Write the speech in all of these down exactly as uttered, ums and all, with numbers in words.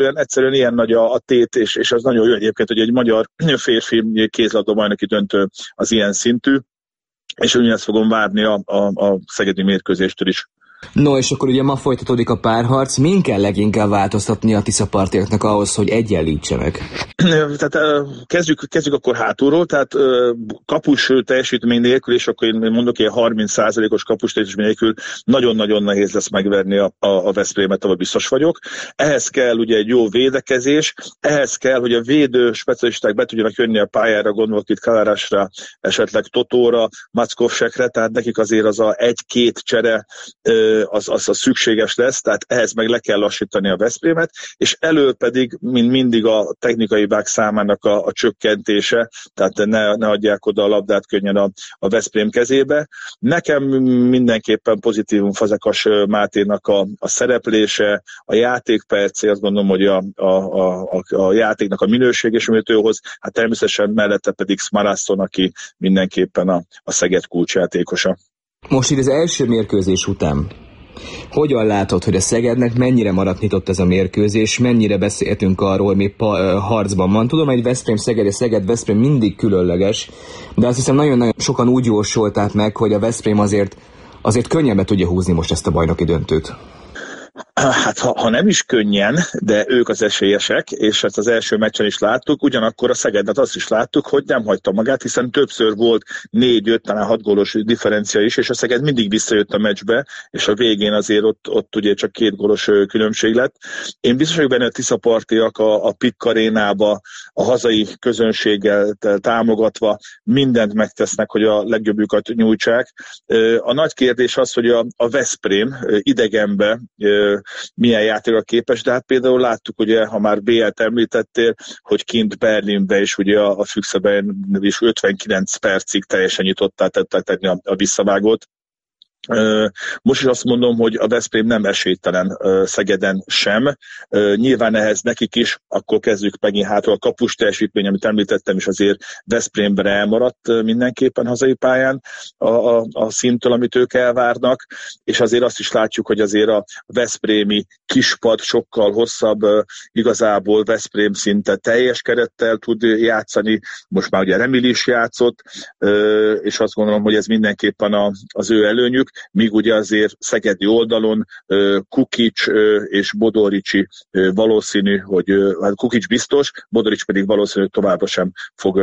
Egyszerűen ilyen nagy a, a tét, és, és az nagyon jó egyébként, hogy egy magyar férfi kézilabda bajnoki döntő az ilyen szintű, és ugyanezt fogom várni a, a, a szegedi mérkőzéstől is. No, és akkor ugye ma folytatódik a párharc. Min kell leginkább változtatni a tiszapartiaknak ahhoz, hogy egyenlítsenek? Tehát kezdjük, kezdjük akkor hátulról, tehát kapus teljesítmény nélkül, és akkor én mondok ilyen harminc százalékos kapus teljesítmény nélkül nagyon-nagyon nehéz lesz megverni a, a, a Veszprémet, ahol biztos vagyok. Ehhez kell ugye egy jó védekezés, ehhez kell, hogy a védő specialisták be tudjanak jönni a pályára, gondolok itt Kalárásra, esetleg Totóra, Mackovsekre, tehát nekik azért az a egy-két csere Az, az, az szükséges lesz, tehát ehhez meg le kell lassítani a Veszprémet, és elő pedig, mint mindig a technikai hibák számának a, a csökkentése, tehát ne, ne adják oda a labdát könnyen a, a Veszprém kezébe. Nekem mindenképpen pozitívum Fazekas Máténak a, a szereplése, a játékpercé, azt gondolom, hogy a, a, a, a játéknak a minőség és műtőhoz, hát természetesen mellette pedig Smarasson, aki mindenképpen a, a Szeged kulcsjátékosa. Most itt az első mérkőzés után hogyan látod, hogy a Szegednek mennyire maradt nyitott ez a mérkőzés, mennyire beszéltünk arról, hogy még pa, harcban van. Tudom, hogy Veszprém-Szeged és Szeged-Veszprém mindig különleges, de azt hiszem nagyon-nagyon sokan úgy jósolták meg, hogy a Veszprém azért, azért könnyebben tudja húzni most ezt a bajnoki döntőt. Hát ha, ha nem is könnyen, de ők az esélyesek, és ezt az első meccsen is láttuk, ugyanakkor a Szegednek azt is láttuk, hogy nem hagyta magát, hiszen többször volt négy-öt, talán hat gólos differencia is, és a Szeged mindig visszajött a meccsbe, és a végén azért ott, ott ugye csak két gólos különbség lett. Én biztos vagyok benne, a tiszapartiak a, a Pikk arénába, a hazai közönséggel támogatva mindent megtesznek, hogy a legjobbjukat nyújtsák. A nagy kérdés az, hogy a, a Veszprém idegenbe milyen játékra képes, de hát például láttuk, ugye, ha már bé el-t említettél, hogy kint Berlinbe is ugye a, a Füchseben is ötvenkilenc percig teljesen nyitottá tettek tenni a, a visszavágót. Most is azt mondom, hogy a Veszprém nem esélytelen Szegeden sem. Nyilván ehhez nekik is, akkor kezdjük megint hátra a kapus teljesítmény, amit említettem, és azért Veszprémben elmaradt mindenképpen hazai pályán a, a, a szinttől, amit ők elvárnak, és azért azt is látjuk, hogy azért a veszprémi kispad sokkal hosszabb, igazából Veszprém szinte teljes kerettel tud játszani, most már ugye Remil is játszott, és azt gondolom, hogy ez mindenképpen a, az ő előnyük, míg ugye azért szegedi oldalon Kukic és Bodoricsi valószínű, hogy hát Kukic biztos, Bodorics pedig valószínű, hogy továbbra sem fog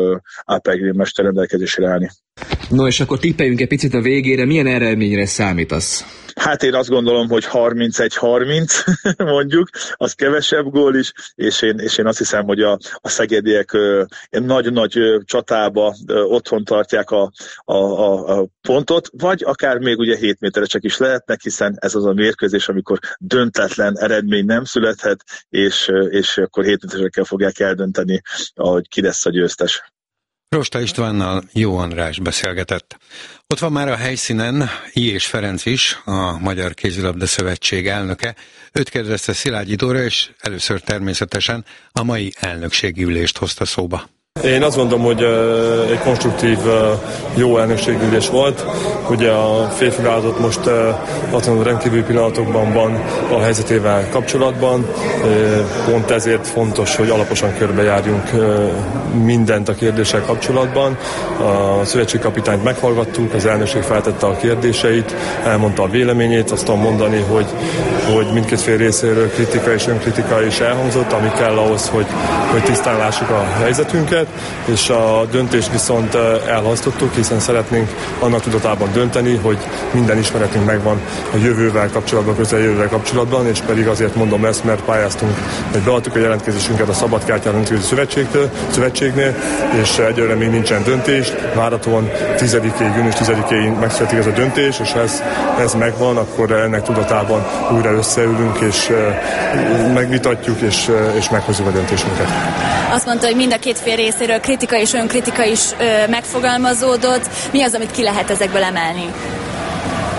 á pé Green mester rendelkezésre állni. No, és akkor tippeljünk egy picit a végére, milyen eredményre számítasz? Hát én azt gondolom, hogy harmincegy harminc mondjuk, az kevesebb gól is, és én, és én azt hiszem, hogy a, a szegediek nagy-nagy csatába otthon tartják a, a, a, a pontot, vagy akár még ugye hét méteresek is lehetnek, hiszen ez az a mérkőzés, amikor döntetlen eredmény nem születhet, és, és akkor hét méteresekkel fogják eldönteni, hogy ki lesz a győztes. Rosta Istvánnal Jó András beszélgetett. Ott van már a helyszínen I. és Ferenc is, a Magyar Kézilabda Szövetség elnöke. Őt kérdezte Szilágyi Dóra, és először természetesen a mai elnökségi ülést hozta szóba. Én azt gondolom, hogy egy konstruktív, jó elnökségülés volt. Ugye a férfi vállalat most azon rendkívüli pillanatokban van a helyzetével kapcsolatban. Pont ezért fontos, hogy alaposan körbejárjunk mindent a kérdéssel kapcsolatban. A szövetségkapitányt meghallgattuk, az elnökség feltette a kérdéseit, elmondta a véleményét, azt tudom mondani, hogy, hogy mindkét fél részéről kritika és önkritika is elhangzott, ami kell ahhoz, hogy, hogy tisztán lássuk a helyzetünket. És a döntést viszont elhasztottuk, hiszen szeretnénk annak tudatában dönteni, hogy minden ismeretünk megvan a jövővel kapcsolatban, közeljövővel kapcsolatban, és pedig azért mondom ezt, mert pályáztunk, hogy beadtuk a jelentkezésünket a Szabadkártyán Nemzetközi Szövetségtől, Szövetségnél, és egyelőre még nincsen döntés. Várhatóan tizedikéig, június tizedikéig megszületik ez a döntés, és ez, ez megvan, akkor ennek tudatában újra összeülünk, és megvitatjuk, és, és meghozzuk a döntésünket. Azt mondta, hogy mind a két fél részéről kritika és önkritika is ö, megfogalmazódott. Mi az, amit ki lehet ezekből emelni?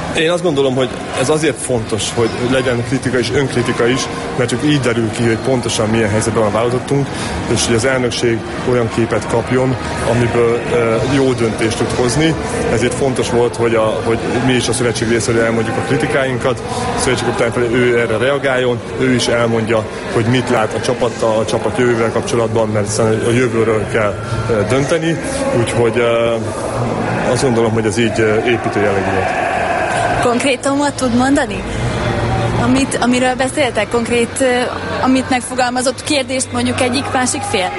Én azt gondolom, hogy ez azért fontos, hogy legyen kritika és önkritika is, mert csak így derül ki, hogy pontosan milyen helyzetben választottunk, és hogy az elnökség olyan képet kapjon, amiből jó döntést tud hozni. Ezért fontos volt, hogy, a, hogy mi is a szövetség részéről elmondjuk a kritikáinkat, a szövetségkapitány felé ő erre reagáljon, ő is elmondja, hogy mit lát a csapattal, a csapat jövővel kapcsolatban, mert a jövőről kell dönteni, úgyhogy azt gondolom, hogy ez így építő jellegű volt. Konkrétumot tud mondani? Amit, amiről beszéltek, konkrét, amit megfogalmazott kérdést mondjuk egyik-másik fél?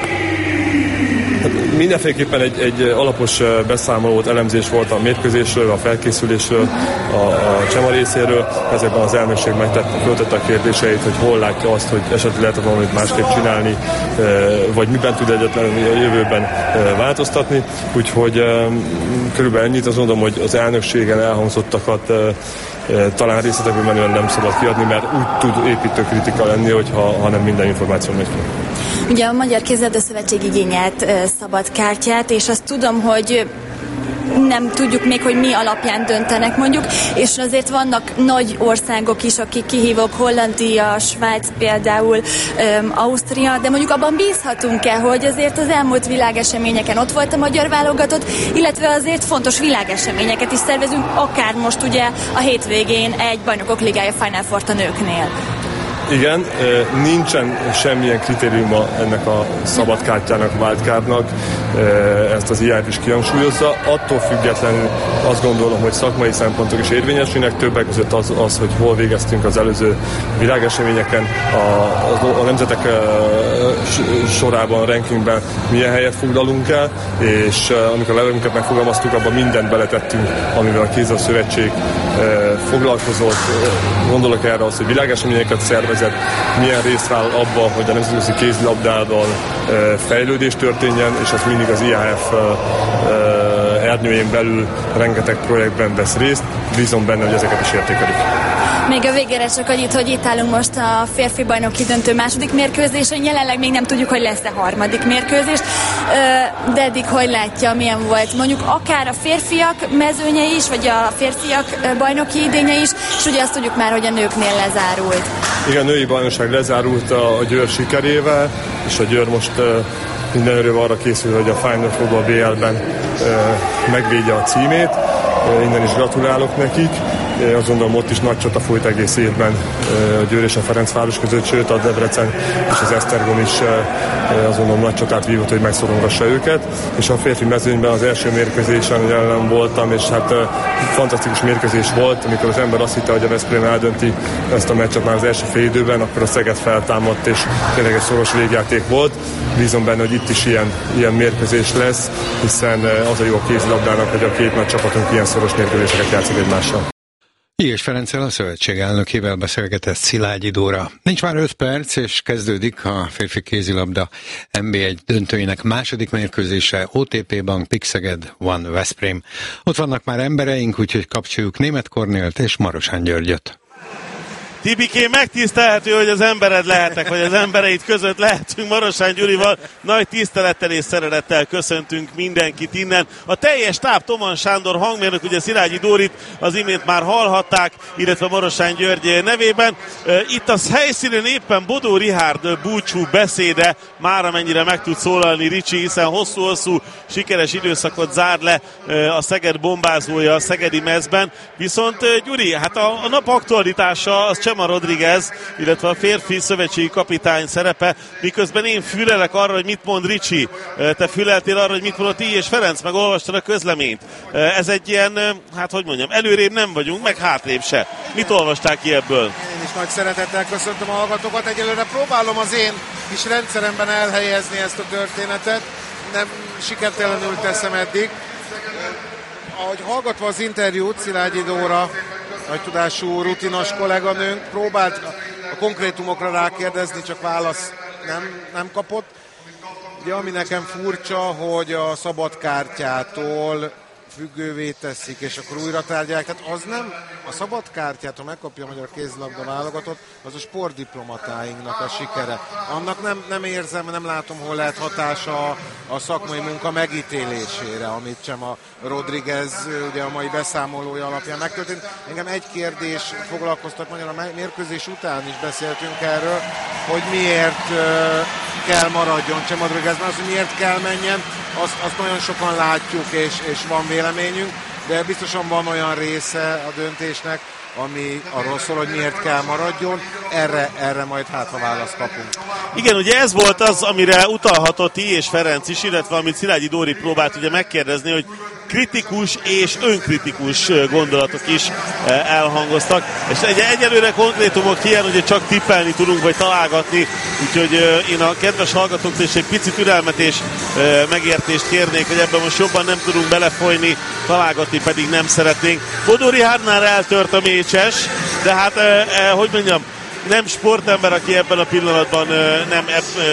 Hát mindenféleképpen egy, egy alapos beszámolót, elemzés volt a mérkőzésről, a felkészülésről, a, a Csema részéről. Ezekben az elnökség megtette a kérdéseit, hogy hol látja azt, hogy esetleg lehet valamit másképp csinálni, vagy miben tud egyetlenül a jövőben változtatni. Úgyhogy körülbelül ennyit, azt mondom, hogy az elnökségen elhangzottakat talán részletekben menően nem szabad kiadni, mert úgy tud építő kritika lenni, hogyha, ha nem minden információ megy ki. Ugye a Magyar Kézilabda-szövetség igényelt uh, szabad kártyát, és azt tudom, hogy nem tudjuk még, hogy mi alapján döntenek mondjuk, és azért vannak nagy országok is, akik kihívók, Hollandia, Svájc például, um, Ausztria, de mondjuk abban bízhatunk-e, hogy azért az elmúlt világeseményeken ott volt a magyar válogatott, illetve azért fontos világeseményeket is szervezünk, akár most ugye a hétvégén egy Bajnokok Ligája Final Four a nőknél. Igen, nincsen semmilyen kritériuma ennek a szabadkártyának, wildcardnak, ezt az i á ef is kihangsúlyozza. Attól függetlenül azt gondolom, hogy szakmai szempontok is érvényesülnek, többek között az, az, hogy hol végeztünk az előző világeseményeken, a, a, a nemzetek sorában, rankingben milyen helyet foglalunk el, és amikor a levelünket megfogalmaztuk, abban mindent beletettünk, amivel a Kézilabda Szövetség foglalkozott. Gondolok erre az, hogy világeseményeket szervez, milyen részt vállal abban, hogy a nemzetközi kézilabdában fejlődés történjen, és az mindig az i á ef ernyőjén belül rengeteg projektben vesz részt. Bízom benne, hogy ezeket is értékelik. Még a végére csak annyit, hogy itt állunk most a férfi bajnoki döntő második mérkőzésen. Jelenleg még nem tudjuk, hogy lesz-e harmadik mérkőzés, de eddig hogy látja, milyen volt mondjuk akár a férfiak mezőnye is, vagy a férfiak bajnoki idénye is, és ugye azt tudjuk már, hogy a nőknél lezárult. Igen, a női bajnokság lezárult a, a Győr sikerével, és a Győr most minden erővel arra készül, hogy a Final Four a bé el-ben megvédje a címét. Innen is gratulálok nekik. Azt gondolom, ott is nagy csata folyt egész évben a Győr és a Ferencváros között, sőt a Debrecen és az Esztergom is azt gondolom nagy csatát vívott, hogy megszorongassa őket. És a férfi mezőnyben az első mérkőzésen jelen voltam, és hát fantasztikus mérkőzés volt, amikor az ember azt hitte, hogy a Veszprém eldönti ezt a meccset már az első fél időben, akkor a Szeged feltámadt, és tényleg egy szoros végjáték volt. Bízom benne, hogy itt is ilyen, ilyen mérkőzés lesz, hiszen az a jó a kézilabdának, hogy a két nagy csapatunk ilyen szoros mérkőzéseket játszik egymással. Ilyes Ferenccel, a szövetség elnökével beszélgetett Szilágyi Dóra. Nincs már öt perc, és kezdődik a férfi kézilabda en bé egy döntőinek második mérkőzése, o té pé Bank, Pik Szeged, One Veszprém. Ott vannak már embereink, úgyhogy kapcsoljuk Németh Kornélt és Marosán Györgyöt. Tibikén, megtisztelhető, hogy az embered lehetek, vagy az embereid között lehetünk Marosán Gyurival. Nagy tisztelettel és szeretettel köszöntünk mindenkit innen. A teljes táb, Toman Sándor hangmérnök, ugye Szilágyi Dórit az imént már hallhatták, illetve Marosán György nevében. Itt a helyszínen éppen Bodó Richárd búcsú beszéde, már amennyire meg tud szólalni Ricsi, hiszen hosszú-hosszú sikeres időszakot zár le a Szeged bombázója a szegedi mezben. Viszont Gyuri, hát a, a nap aktualitása az Csema Rodriguez, illetve a férfi szövetségi kapitány szerepe, miközben én fülelek arra, hogy mit mond Ricsi. Te füleltél arra, hogy mit mondott Ilyes Ferenc, meg olvastad a közleményt. Ez egy ilyen, hát hogy mondjam, előrébb nem vagyunk, meg hátrébb se. Mit olvasták ki ebből? Én is nagy szeretettel köszöntöm a hallgatókat. Egyelőre próbálom az én kis rendszeremben elhelyezni ezt a történetet. Nem sikertelenül teszem eddig. Ahogy hallgatva az interjút, Szilágyi Dóra, nagy tudású, rutinos kolléganőnk próbált a konkrétumokra rákérdezni, csak válasz nem, nem kapott. Ugye, ami nekem furcsa, hogy a szabadkártyától függővé teszik, és akkor újra tárgyalják. Tehát az nem, a szabad kártyát, ha megkapja a magyar kézilabda válogatott, az a sportdiplomatáinknak a sikere. Annak nem, nem érzem, nem látom, hol lehet hatása a, a szakmai munka megítélésére, amit sem a Rodriguez ugye a mai beszámolója alapján megtörtént. Engem egy kérdés foglalkoztat, magyar a mérkőzés után is beszéltünk erről, hogy miért uh, kell maradjon Cseh Rodriguez, mert az, hogy miért kell menjen, azt, azt nagyon sokan látjuk, és, és van véleményünk, de biztosan van olyan része a döntésnek, ami arról szól, hogy miért kell maradjon, erre, erre majd hát ha választ kapunk. Igen, ugye ez volt az, amire utalhatott I. és Ferenc is, illetve amit Szilágyi Dóri próbált ugye megkérdezni, hogy kritikus és önkritikus gondolatok is elhangoztak. És egy, egyelőre konkrétumok ilyen, hogy csak tippelni tudunk, vagy találgatni, úgyhogy én a kedves hallgatóktól is egy picit türelmet és megértést kérnék, hogy ebben most jobban nem tudunk belefolyni, találgatni pedig nem szeretnénk. Bodó Richardnál eltört a mécses, de hát, hogy mondjam, nem sportember, aki ebben a pillanatban nem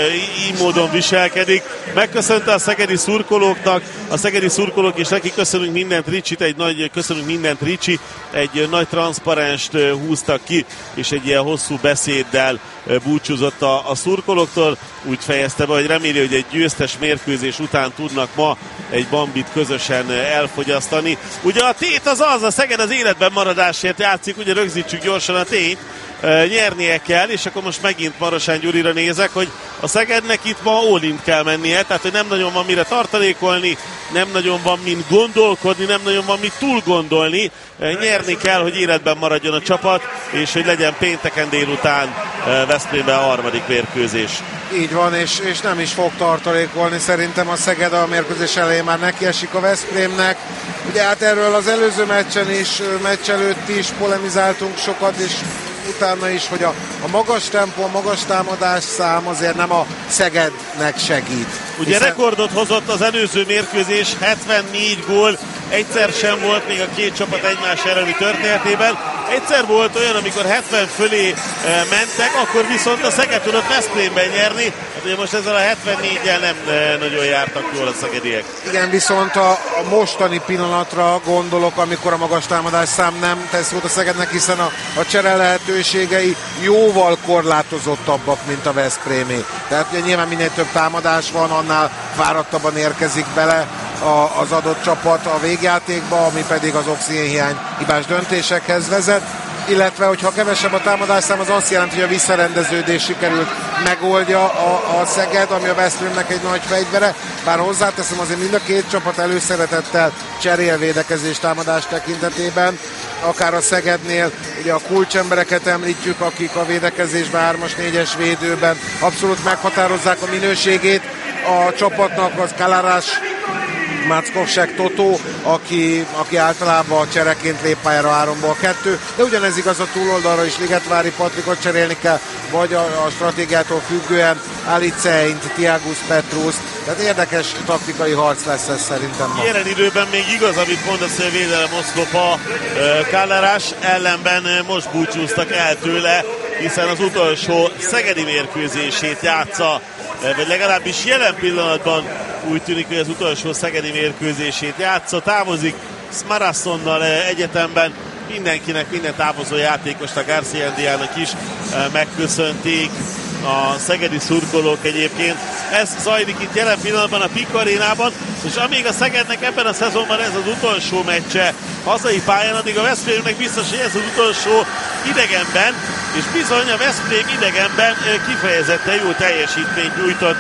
így módon viselkedik. Megköszönte a szegedi szurkolóknak, a szegedi szurkolók és neki köszönünk mindent Ricsit, egy nagy, köszönünk mindent Ricsi, egy nagy transzparenst húztak ki, és egy ilyen hosszú beszéddel búcsúzott a, a szurkolóktól. Úgy fejezte be, hogy reméli, hogy egy győztes mérkőzés után tudnak ma egy bambit közösen elfogyasztani. Ugye a tét az az, a Szeged az életben maradásért játszik, ugye rögzítsük gyorsan a tényt, nyernie kell, és akkor most megint Marosán Gyurira nézek, hogy a Szegednek itt ma all-in kell mennie, tehát hogy nem nagyon van mire tartalékolni, nem nagyon van mint gondolkodni, nem nagyon van mit túl gondolni, nyerni kell, hogy életben maradjon a csapat, és hogy legyen pénteken délután Veszprémben a harmadik mérkőzés. Így van, és, és nem is fog tartalékolni, szerintem a Szeged a mérkőzés elején már nekiesik a Veszprémnek. Ugye hát erről az előző meccsen is, meccs előtt is polemizáltunk sokat, és utána is, hogy a, a magas tempó, a magas támadás szám azért nem a Szegednek segít. Ugye hiszen... rekordot hozott az előző mérkőzés, hetvennégy gól, egyszer sem volt még a két csapat egymás elleni történetében. Egyszer volt olyan, amikor hetven fölé e, mentek, akkor viszont a Szeged tudott Veszprémben nyerni. Hát ugye most ezzel a hetvennégyel nem e, nagyon jártak jól a szegediek. Igen, viszont a, a mostani pillanatra gondolok, amikor a magas támadás szám nem tesz jót a Szegednek, hiszen a, a csere lehetőségei jóval korlátozottabbak, mint a Veszprémé. Tehát ugye nyilván minél több támadás van, annál fáradtabban érkezik bele a, az adott csapat a végjátékba, ami pedig az oxigénhiány hibás döntésekhez vezet, illetve hogyha kevesebb a támadásszám, az azt jelenti, hogy a visszarendeződés sikerült megoldja a, a Szeged, ami a Veszprémnek egy nagy fegyvere, bár hozzáteszem, azért mind a két csapat előszeretettel cserél védekezés támadás tekintetében, akár a Szegednél ugye a kulcsembereket említjük, akik a védekezésben hármas, négyes védőben abszolút meghatározzák a minőségét a csapatnak, az Kalarás, Mackovsek Totó, aki, aki általában a csereként lép pályára háromból kettő, de ugyanez igaz a túloldalra is, Ligetvári Patrikot cserélni kell, vagy a, a stratégiától függően Aliceint, Tiagus Petrus, tehát érdekes taktikai harc lesz ez szerintem ma. Jelen időben még igaz, amit mondasz, hogy a védelem oszlopa Kalarás, ellenben most búcsúztak el tőle, hiszen az utolsó szegedi mérkőzését játsza, vagy legalábbis jelen pillanatban úgy tűnik, hogy az utolsó szegedi mérkőzését játsza, távozik Smarassonnal egyetemben, mindenkinek, minden távozó játékosnak, García Ndiának is megköszönték a szegedi szurkolók egyébként. Ez zajlik itt jelen pillanatban a Pik Arénában, és amíg a Szegednek ebben a szezonban ez az utolsó meccse hazai pályán, addig a Veszprémnek biztos, hogy ez az utolsó idegenben, és bizony a Veszprém idegenben kifejezetten jó teljesítményt nyújtott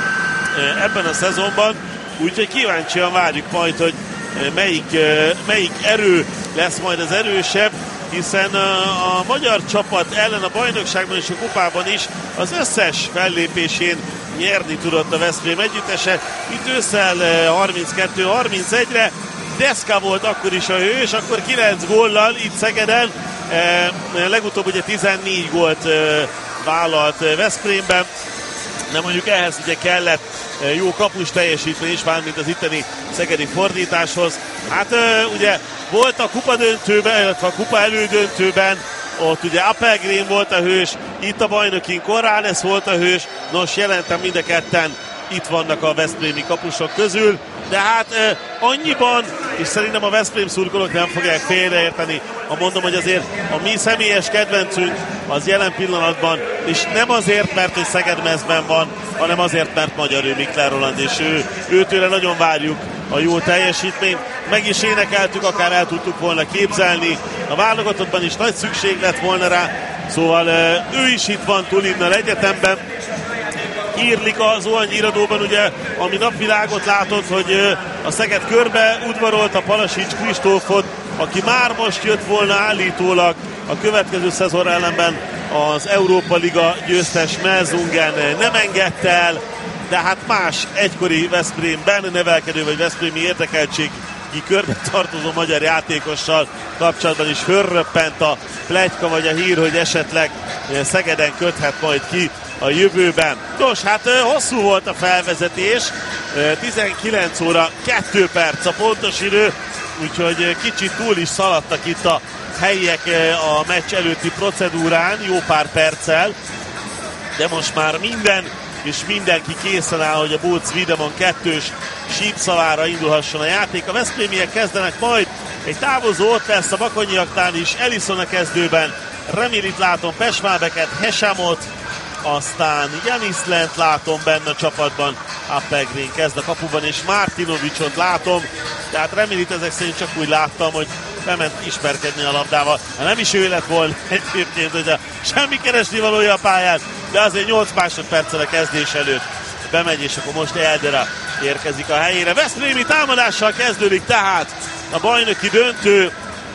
ebben a szezonban, úgyhogy kíváncsian várjuk majd, hogy melyik, melyik erő lesz majd az erősebb, hiszen a, a magyar csapat ellen a bajnokságban és a kupában is az összes fellépésén nyerni tudott a Veszprém együttese. Itt ősszel harminckettő harmincegyre, Deszka volt akkor is a hős, akkor kilenc góllal itt Szegeden, e, legutóbb ugye tizennégy gólt e, vállalt Veszprémben, de mondjuk ehhez ugye kellett jó kapus teljesítmény is, mármint az itteni szegedi fordításhoz. Hát ugye volt a kupa döntőben, illetve a kupa elődöntőben, ott ugye Apelgrén volt a hős, itt a bajnokin Corrales volt a hős, nos jelentem mind a ketten itt vannak a veszprémi kapusok közül, de hát annyiban és szerintem a Veszprém szurkolók nem fogják félreérteni, ha mondom, hogy azért a mi személyes kedvencünk az jelen pillanatban, és nem azért, mert hogy Szeged-mezben van, hanem azért, mert magyar ő Mikler Roland, és ő, őtőle nagyon várjuk a jó teljesítményt. Meg is énekeltük, akár el tudtuk volna képzelni. A válogatottban is nagy szükség lett volna rá, szóval ő is itt van Tulinnal egyetemben. Írlik az zuhanyíradóban, ugye, ami napvilágot látott, hogy a Szeged körbe udvarolta Palasics Kristófot, aki már most jött volna állítólag a következő szezon ellenben az Európa Liga győztes Melzungen nem engedte el, de hát más egykori Veszprémben nevelkedő vagy veszprémi érdekeltségi körbe tartozó magyar játékossal kapcsolatban is hörröppent a pletyka vagy a hír, hogy esetleg Szegeden köthet majd ki a jövőben. Nos, hát hosszú volt a felvezetés, tizenkilenc óra kettő perc a pontos idő, úgyhogy kicsit túl is szaladtak itt a helyiek a meccs előtti procedúrán, jó pár perccel, de most már minden és mindenki készen áll, hogy a Bóc Wiedemann kettős sípszavára indulhasson a játék. A veszprémiek kezdenek majd, egy távozó ott lesz a bakonyiaknál is, Ellison a kezdőben, Remilit látom, Pesmálbeket, Hesamot, aztán Janis Lent látom benne a csapatban, Appelgren kezd a kapuban, és Martinovicsot látom, tehát Remilit ezek szerint csak úgy láttam, hogy bement ismerkedni a labdával. Ha nem is ő lett volna egyébként, hogy a semmi keresni valója a pályán, de azért nyolc másodperccel a kezdés előtt bemegy, és akkor most Eldera érkezik a helyére. Veszprémi támadással kezdődik tehát a bajnoki döntő,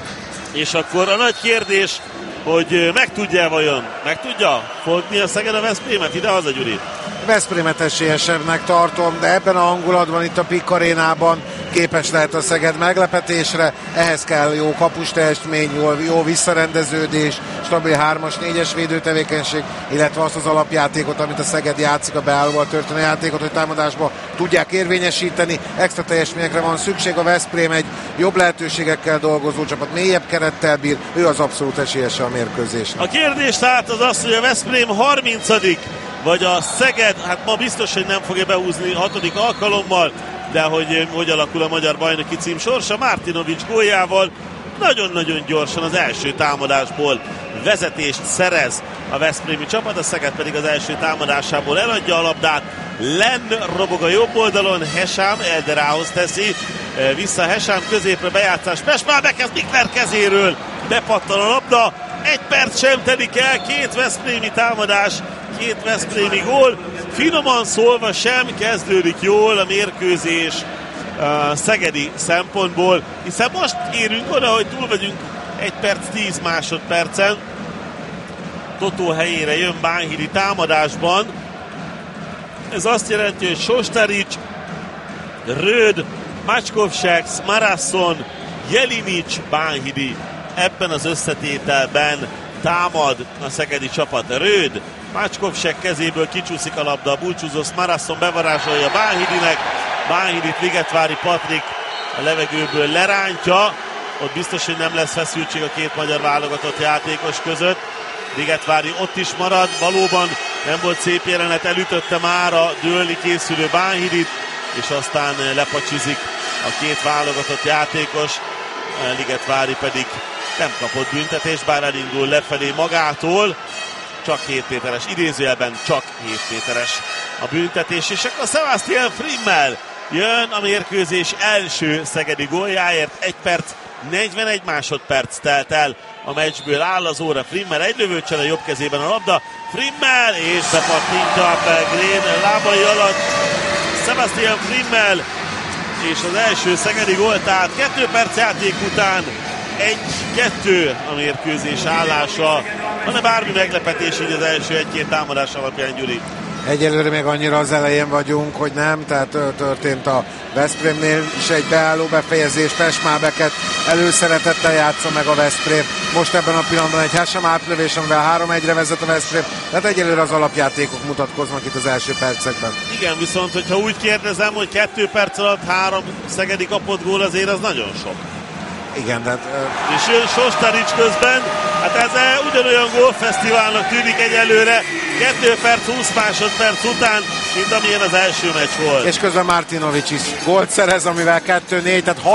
és akkor a nagy kérdés, hogy meg tudja vajon, meg tudja fogni a Szeged a Veszprémet? Ide-haza, Gyuri. Veszprémet esélyesebbnek tartom, de ebben a hangulatban, itt a Pik Arénában képes lehet a Szeged meglepetésre, ehhez kell jó kapusteljesmény, jó, jó visszarendeződés, stabil hármas, négyes védőtevékenység, illetve azt az alapjátékot, amit a Szeged játszik, a beállóval történő játékot, hogy támadásba tudják érvényesíteni, extra teljesményekre van szükség, a Veszprém egy jobb lehetőségekkel dolgozó csapat, mélyebb kerettel bír, ő az abszolút esélyese a mérkőzésnek. A kérdés tehát az az, hogy a Veszprém harmincadik vagy a Szeged, hát ma biztos, hogy nem fogja behúzni hatodik alkalommal, de hogy hogy alakul a magyar bajnoki cím sorsa, Martinovics góljával nagyon-nagyon gyorsan az első támadásból vezetést szerez a veszprémi csapat, a Szeged pedig az első támadásából eladja a labdát, Len robog a jobb oldalon, Hesám Elderához teszi, vissza Hesám középre bejátszás, Pesmálbek, ez Mikler kezéről, bepattan a labda, egy perc sem telik el, két veszprémi támadás, két veszprémi gól, finoman szólva sem kezdődik jól a mérkőzés uh, szegedi szempontból, hiszen most érünk oda, hogy túl vagyunk egy perc tíz másodpercen. Totó helyére jön Bánhidi támadásban. Ez azt jelenti, hogy Sostarics, Röd, Macskovsek, Marasson, Jelinics, Bánhidi ebben az összetételben támad a szegedi csapat. Röd, Macskovsek kezéből kicsúszik a labda, a búcsúzó Marasson bevarázsolja Bánhidinek, Bánhidit Ligetvári Patrik a levegőből lerántja, ott biztos, hogy nem lesz feszültség a két magyar válogatott játékos között. Ligetvári ott is marad, valóban nem volt szép jelenet, elütötte már a dőlni készülő Bánhidit, és aztán lepacsizik a két válogatott játékos, Ligetvári pedig nem kapott büntetést, bár elindul lefelé magától, csak hét méteres, idézőjelben csak hét méteres a büntetés, és akkor Sebastian Frimmel jön a mérkőzés első szegedi góljáért, egy perc, negyvenegy másodperc telt el a meccsből, áll az óra, Frimmel egy lövőcsel, a jobb kezében a labda, Frimmel, és bepattintja a Pelgrén lábai alatt Sebastian Frimmel, és az első szegedi gól, tehát kettő perc játék után egy-kettő a mérkőzés állása. Van-e bármi meglepetés így az első egy-két támadás alapján, Gyuri? Egyelőre még annyira az elején vagyunk, hogy nem, tehát történt a Veszprémnél is egy beálló befejezés, Pesmálbeket előszeretettel játsza meg a Veszprém. Most ebben a pillanatban egy Hesam átlövés, amivel három egyre vezet a Veszprém, tehát egyelőre az alapjátékok mutatkoznak itt az első percekben. Igen, viszont hogyha úgy kérdezem, hogy kettő perc alatt három szegedi kapott gól, azért az nagyon sok. Igen, tehát... Uh... És jön Sostarics közben, hát ez ugyanolyan gólfesztiválnak tűnik egyelőre, kettő perc, húsz másodperc után, mint amilyen az első meccs volt. És közben Martinovics is gólt szerez, amivel kettő négy, tehát hat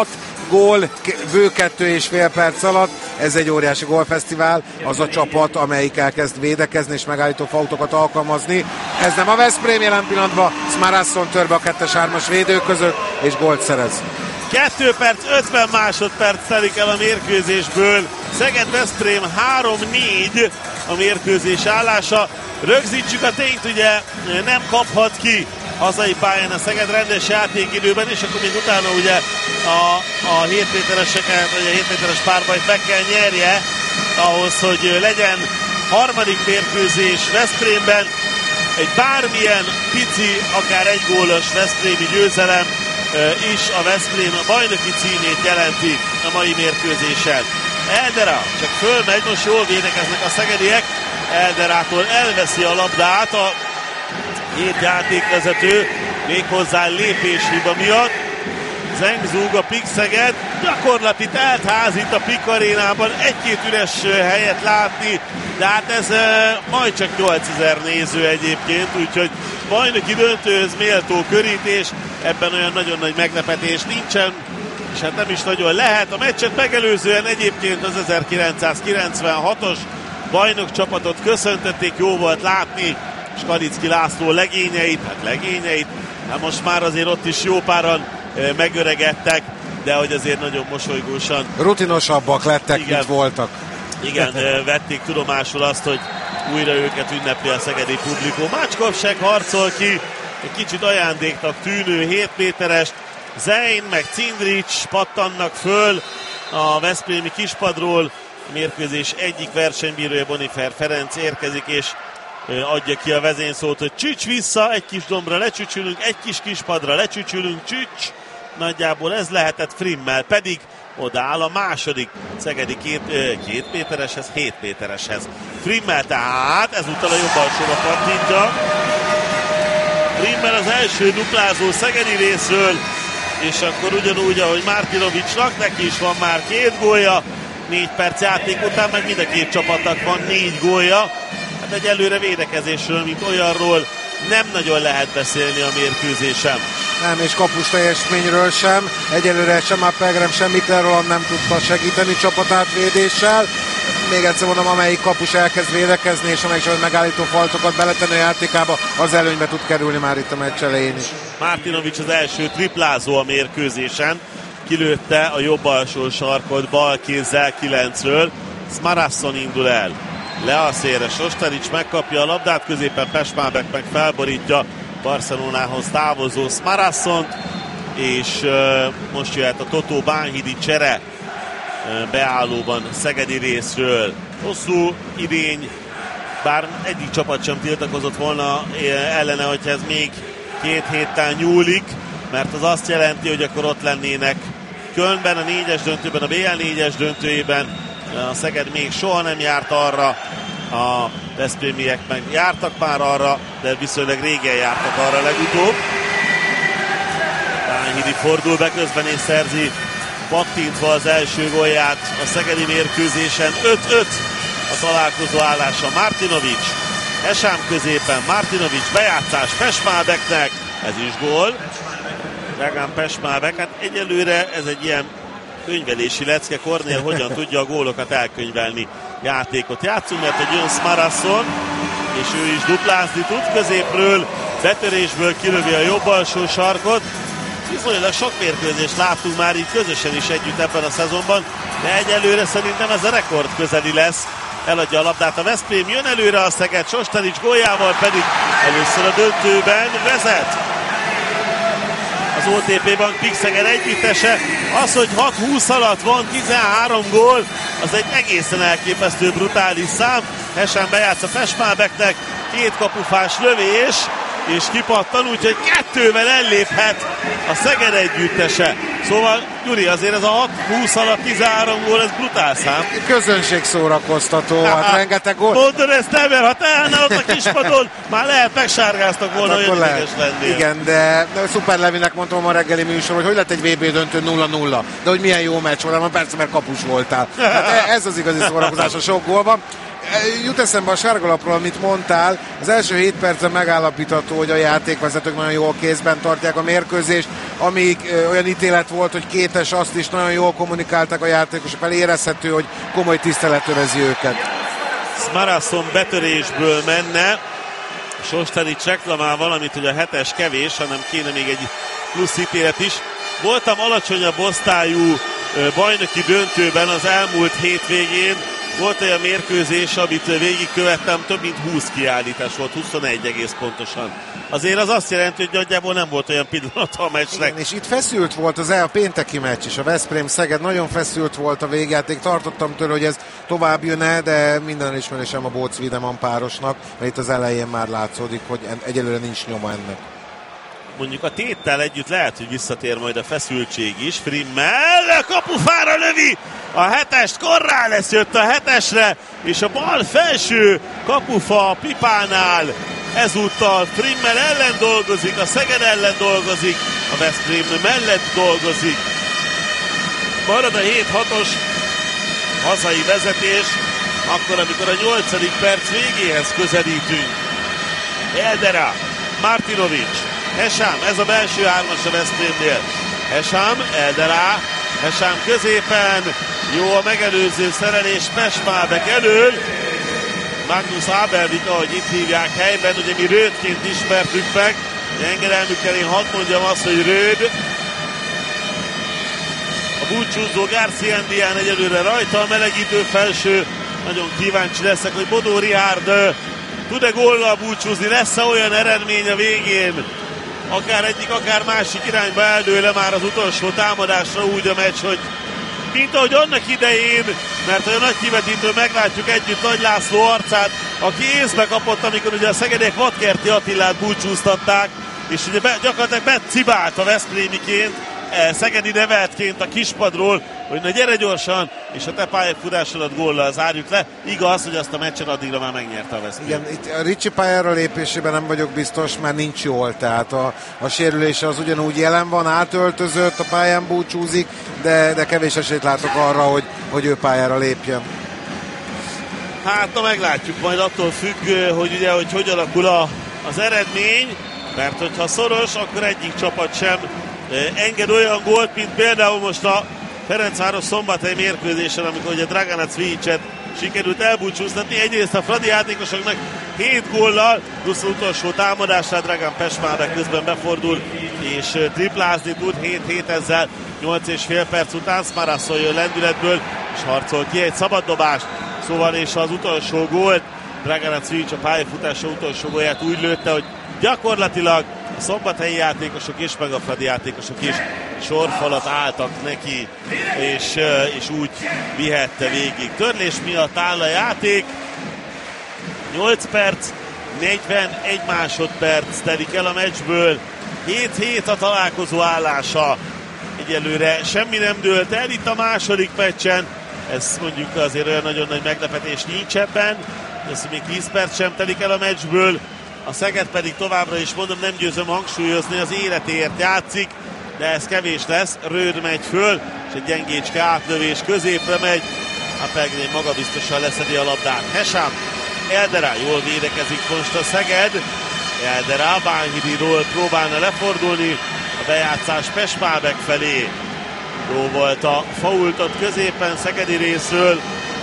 gól, bő kettő és fél perc alatt, ez egy óriási gólfesztivál, az a csapat, amelyik elkezd védekezni és megállító fautokat alkalmazni. Ez nem a Veszprém jelen pillanatban, Smarasson tör be a kettes-hármas védő között, és gólt szerez. kettő perc, ötven másodperc telik el a mérkőzésből. Szeged-Veszprém három négy a mérkőzés állása. Rögzítsük a tényt, ugye nem kaphat ki hazai pályán a Szeged rendes játékidőben, és akkor még utána ugye a, a hét métereseket, vagy a hét méteres párbajt meg kell nyerje ahhoz, hogy legyen harmadik mérkőzés Veszprémben. Egy bármilyen pici, akár egy gólos veszprémi győzelem is a Veszprém bajnoki címét jelenti a mai mérkőzésen. Eldera csak fölmegy, most jól védekeznek a szegediek. Elderától elveszi a labdát a hét játékvezető, méghozzá lépéshiba miatt. Zengzúg a Pik Szeged, gyakorlati teltházít a Pik arénában, egy-két üres helyet látni, de hát ez e, majd csak nyolcezer néző egyébként, úgyhogy bajnoki döntőhöz méltó körítés, ebben olyan nagyon nagy meglepetés nincsen, és hát nem is nagyon lehet. A meccset megelőzően egyébként az ezerkilencszázkilencvenhatos bajnok csapatot köszöntették, jó volt látni Skalicki László legényeit, hát legényeit, hát most már azért ott is jó páran e, megöregedtek, de hogy azért nagyon mosolygósan. Rutinosabbak lettek, igen, mint voltak. Igen, e, vették tudomásul azt, hogy újra őket ünnepli a szegedi publikum. Mácskovsek harcol ki, egy kicsit ajándéknak tűnő hét méterest, Zein meg Cindrics pattannak föl a veszprémi kispadról. A mérkőzés egyik versenybírója, Bonifer Ferenc érkezik, és adja ki a vezényszót, hogy csücs vissza, egy kis dombra lecsücsülünk, egy kis kispadra lecsücsülünk, csücs. Nagyjából ez lehetett, Frimmel pedig odaáll a második szegedi két, két métereshez, hét métereshez. Frimmel tehát ezúttal a jobb alsóba pattintja. Frimmel az első duplázó szegedi részről, és akkor ugyanúgy, ahogy Martinovicsnak, neki is van már két gólja, négy perc játék után, meg mind a két csapatnak van négy gólja. Hát egyelőre védekezésről, mint olyanról nem nagyon lehet beszélni a mérkőzésen. Nem, és kapus teljesítményről sem. Egyelőre sem Appelgren, sem Mikler Roland nem tudta segíteni csapatát védéssel. Még egyszer mondom, amelyik kapus elkezd védekezni, és amelyik sem megállító faltokat beletenni a játékába, az előnybe tud kerülni már itt a meccs elején is. Martinovics az első triplázó a mérkőzésen. Kilőtte a jobb alsó sarkot bal kézzel kilencről. Smarasson indul el. Le a szélre, Sostarics megkapja a labdát, középen Pešmábek meg felborítja Barcelonához távozó Smarassont, és uh, most jöhet a Totó Bánhidi csere uh, beállóban szegedi részről. Hosszú idény, bár egyik csapat sem tiltakozott volna ellene, hogyha ez még két héttel nyúlik, mert az azt jelenti, hogy akkor ott lennének Kölnben, a négyes döntőben, a bé el négyes döntőjében. A Szeged még soha nem járt arra, a veszprémiek meg jártak már arra, de viszonylag régen jártak arra legutóbb. Bánhidi fordul be közben és szerzi pattintva az első gólját a szegedi mérkőzésen. öt öt a találkozó állása. Martinovics, Esám középen, Martinovics bejátszás Pešmábeknek, ez is gól. Dragan Pešmábek, hát egyelőre ez egy ilyen könyvelési lecke, Kornél hogyan tudja a gólokat elkönyvelni. Játékot játszunk, mert egy jön Smarasson, és ő is duplázni tud középről, betörésből kilövi a jobb alsó sarkot. Viszonylag sok mérkőzést láttunk már így közösen is együtt ebben a szezonban, de egyelőre szerintem ez a rekord közeli lesz. Eladja a labdát a Veszprém, jön előre a Szeged, Sostarics góljával pedig először a döntőben vezet. Az o té pé Bank Pik Szeged együttese. Az, hogy hat húsz alatt van tizenhárom gól, az egy egészen elképesztő brutális szám. Hesen bejátsz a Pešmábeknek, két kapufás lövés, és kipattan, úgyhogy kettővel elléphet a Szeged együttese. Szóval, Gyuri, azért ez a hat húsz alatt tizenhárom gól, ez brutál szám. Közönség szórakoztató, hát rengeteg gól. Mondod ezt nem, mert ha te állnál ott a kispadon, már lehet megsárgáztak volna, hát hogy ideges lennél. Igen, de, de Szuper Levinek mondtam a reggeli műsor, hogy hogy lett egy vé bé döntő nulla nulla. De hogy milyen jó meccs volt, persze, mert kapus voltál. Hát ez az igazi szórakozás, a sok gól van. Jut eszembe a sárgalapról, amit mondtál. Az első hét percben megállapítható, hogy a játékvezetők nagyon jól kézben tartják a mérkőzést. amíg ö, olyan ítélet volt, hogy kétes, azt is nagyon jól kommunikáltak a játékosok, fel érezhető, hogy komoly tisztelet övezi őket. Smarasson betörésből menne, Sostanics reklamál valamit, hogy a hetes kevés, hanem kéne még egy plusz ítélet is. Voltam alacsonyabb osztályú bajnoki döntőben az elmúlt hétvégén. Volt olyan mérkőzés, amit végigkövettem, több mint húsz kiállítás volt, huszonegy egész pontosan. Azért az azt jelenti, hogy nagyjából nem volt olyan pillanata a meccsnek. Igen, és itt feszült volt az el, a pénteki meccs is, a Veszprém-Szeged, nagyon feszült volt a végjáték, tartottam tőle, hogy ez tovább jön-e, de minden ismerésem a Bóc-Wiedemann párosnak, mert itt az elején már látszódik, hogy egyelőre nincs nyoma ennek. Mondjuk a téttel együtt lehet, hogy visszatér majd a feszültség is. Frimmel kapufára lövi a hetest, Corrales jött a hetesre, és a bal felső kapufa a Pipánál. Ezúttal Frimmel ellen dolgozik, a Szeged ellen dolgozik, a Veszprém mellett dolgozik. Marad a hét hatos hazai vezetés, akkor, amikor a nyolcadik perc végéhez közelítünk. Eldera, Martinovic, Hesám, ez a belső hármas a Veszprémnél. Hesám, Elderá, Hesám középen, jó a megelőző szerelés Pestmálbek elől. Magnus Abelvik, ahogy itt hívják helyben, ugye mi Rödként ismertük meg. Engedelmükkel én hadd mondjam azt, hogy Röd. A búcsúzó García Ndián egyelőre rajta, a melegítő felső. Nagyon kíváncsi leszek, hogy Bodó Richárd tud-e góllal búcsúzni, lesz-e olyan eredmény a végén, akár egyik, akár másik irányba eldől le már az utolsó támadásra úgy a meccs, hogy mint ahogy annak idején, mert olyan nagy kivetítő meglátjuk együtt Nagy László arcát, aki észbe kapott, amikor ugye a szegediek Vadkerti Attilát búcsúztatták, és ugye be, gyakorlatilag becibált a veszprémiként, szegedi neveltként a kispadról, hogy na gyere gyorsan, és a te pályafutásodat góllal zárjuk le. Igaz, hogy azt a meccsen addigra már megnyerte a Veszprém. Igen, itt a Ricsi pályára lépésében nem vagyok biztos, mert nincs jól, tehát a, a sérülése az ugyanúgy jelen van, átöltözött, a pályán búcsúzik, de, de kevés esélyt látok arra, hogy, hogy ő pályára lépjen. Hát, na meglátjuk, majd attól függ, hogy ugye, hogy hogy alakul a, az eredmény, mert hogyha szoros, akkor egyik csapat sem enged olyan gólt, mint például most a Ferencváros Szombathely mérkőzésen, amikor ugye Dragana Cvijicet sikerült elbúcsúztatni. Egyrészt a fradi játékosoknak hét góllal, plusz utolsó támadásra Dragan Pestmálbek közben befordul, és triplázni tud hét hét ezzel nyolc és fél perc után. Smarasson jön lendületből, és harcol ki egy szabaddobást. Szóval és az utolsó gólt, Dragana Cvijic a pályafutása utolsó gólját úgy lőtte, hogy gyakorlatilag a szombathelyi játékosok és meg a fradi játékosok is sorfalat álltak neki, és, és úgy vihette végig. Törlés miatt áll a játék. nyolc perc, negyvenegy másodperc telik el a meccsből. hét hét a találkozó állása. Egyelőre semmi nem dőlt el itt a második meccsen. Ez mondjuk azért olyan nagyon nagy meglepetés nincs ebben. Ez még tíz perc sem telik el a meccsből. A Szeged pedig továbbra is, mondom, nem győzöm hangsúlyozni, az életéért játszik, de ez kevés lesz. Röd megy föl, és egy gyengécske átlövés középre megy. A Pellegrini magabiztosan leszedi a labdát. Hesám, Elderá, jól védekezik most a Szeged. Elderá Bánhidiról próbálna lefordulni. A bejátszás Pestmálbek felé. Jó volt a faultot középen szegedi részről.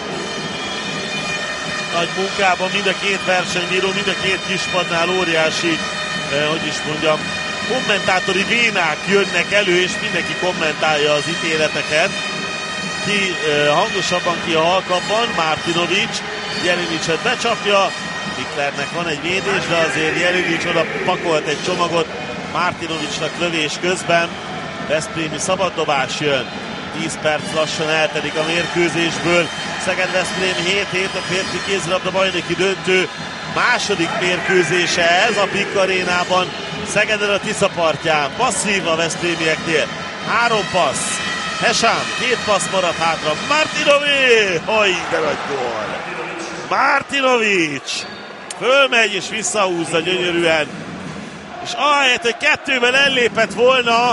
Nagy munkában mind a két versenybíró, mind a két kispadnál óriási, eh, hogy is mondjam, kommentátori vénák jönnek elő, és mindenki kommentálja az ítéleteket. Ki eh, hangosabban, ki halkabban, Martinovic, Jelinicet becsapja, Miklernek van egy védés, de azért Jelinic oda pakolt egy csomagot Martinovicnak lövés közben. Veszprémi szabaddobás jön. tíz perc lassan eltelik a mérkőzésből. Szeged-Veszprém hét hét a férfi kézilabda bajnoki döntő második mérkőzése ez a Pik Arénában. Szegeden a Tisza partján. Passzív a veszprémieknél. Három passz. Hesám, két passz maradt hátra. Martinovic! Haj, de nagy gól! Martinovic! Fölmegy és visszahúzza gyönyörűen. És ahelyett, hogy kettővel ellépett volna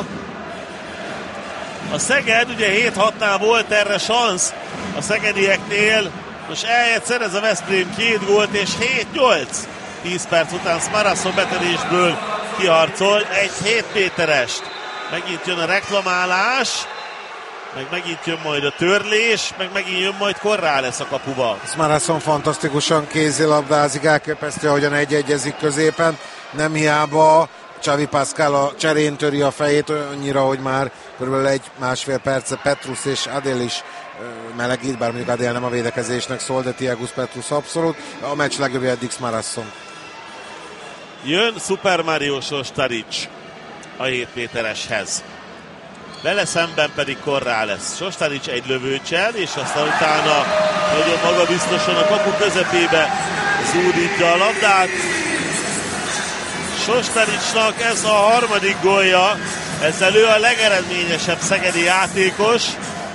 a Szeged, ugye hét hatnál volt erre szansz a szegedieknél, most eljött szerez a Veszprém két gólt, és hét nyolc. tíz perc után Smarasson betörésből kiharcol egy hét méterest. megint jön a reklamálás, meg megint jön majd a törlés, meg megint jön majd Corrales a kapuba. Smarasson fantasztikusan kézilabdázik, elképesztő, ahogyan egy-egyezik középen. Nem hiába Xavi Pascal a cserén töri a fejét annyira, hogy már körülbelül egy másfél perce Petrus és Adél is melegít, bár mondjuk Adél nem a védekezésnek szól, de Tiagus Petrus abszolút. A meccs legjobbja eddig Smarasson. Jön Super Mario Sostaric a hét métereshez. Vele szemben pedig Corrales. Sostaric egy lövőcsel, és aztán utána nagyon magabiztosan a kapu közepébe zúdítja a labdát. Sostaricnak ez a harmadik gólja, ezzel ő a legeredményesebb szegedi játékos.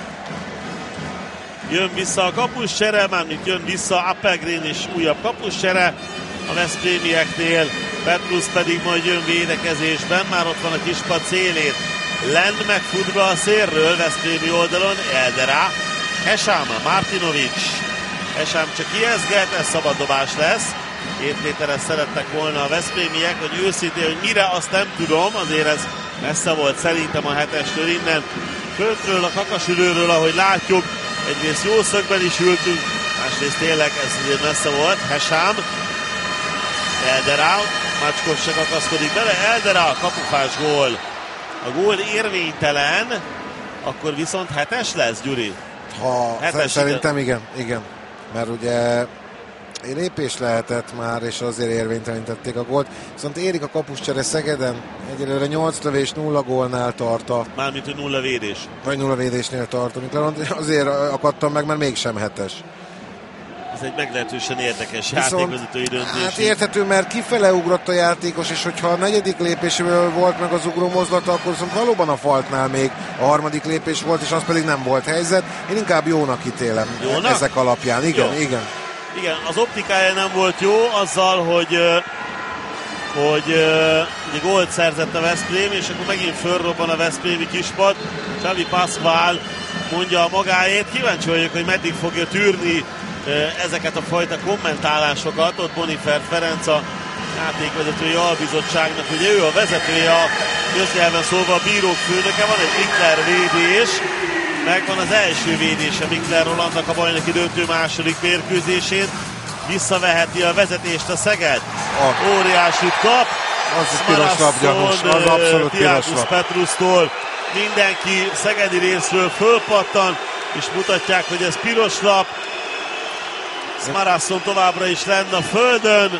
Jön vissza a kapuscsere, mármint jön vissza Appelgren és újabb kapuscsere a veszprémieknél. Petrus pedig majd jön védekezésben, már ott van a kispad szélén. Len megfut be a szélről, veszprémi oldalon, Elderá, Hesám, Martinovic. Hesám csak ijeszget, ez szabaddobás lesz. Két méteres szerettek volna a veszprémiek, hogy őszintén, hogy mire, azt nem tudom, azért ez messze volt szerintem a hetestől innen. Föntről, a kakasülőről, ahogy látjuk, egyrészt jó szögben is ültünk, másrészt tényleg ez azért messze volt. Hesám, Elderá, Macskos se kakaszkodik bele, Elderá, kapufás gól. A gól érvénytelen, akkor viszont hetes lesz, Gyuri? Ha, hetes szerintem igen, igen, mert ugye lépés lehetett már, és azért érvénytelenítették a gólt. Viszont érik a kapuscsere Szegeden, egyelőre nyolc lövés, nulla gólnál tart a... Mármint, hogy nulla védés. Vagy nulla védésnél tartunk. Azért akadtam meg, mert mégsem hetes. Ez egy meglehetősen érdekes Viszont, játékvezetői döntés. Hát érthető, mert kifele ugrott a játékos, és hogyha a negyedik lépésből volt meg az ugró mozdulata, akkor viszont valóban a faltnál még a harmadik lépés volt, és az pedig nem volt helyzet. Én inkább jónak ítélem jónak? ezek alapján. Igen, jó. igen. Igen, az optikája nem volt jó, azzal, hogy, hogy ugye gólt szerzett a Veszprém, és akkor megint fölrobban a veszprémi kispad. Xavi Pascual mondja a magáét. Kíváncsi vagyok, hogy meddig fogja tűrni ezeket a fajta kommentálásokat. Ott Bonifer Ferenc, a játékvezetői albizottságnak, ugye ő a vezetője, a köznyelven szólva a bírók főnöke, van egy Mikler védés, megvan az első védése Mikler Rolandnak a bajnoki döntő második mérkőzésén. Visszaveheti a vezetést a Szeged. Ah. Óriásit kap. Az is piros lap, gyanús. Az abszolút piros lap. Petrustól mindenki szegedi részről fölpattan, és mutatják, hogy ez piros lap. Smarasson továbbra is lenne a földön.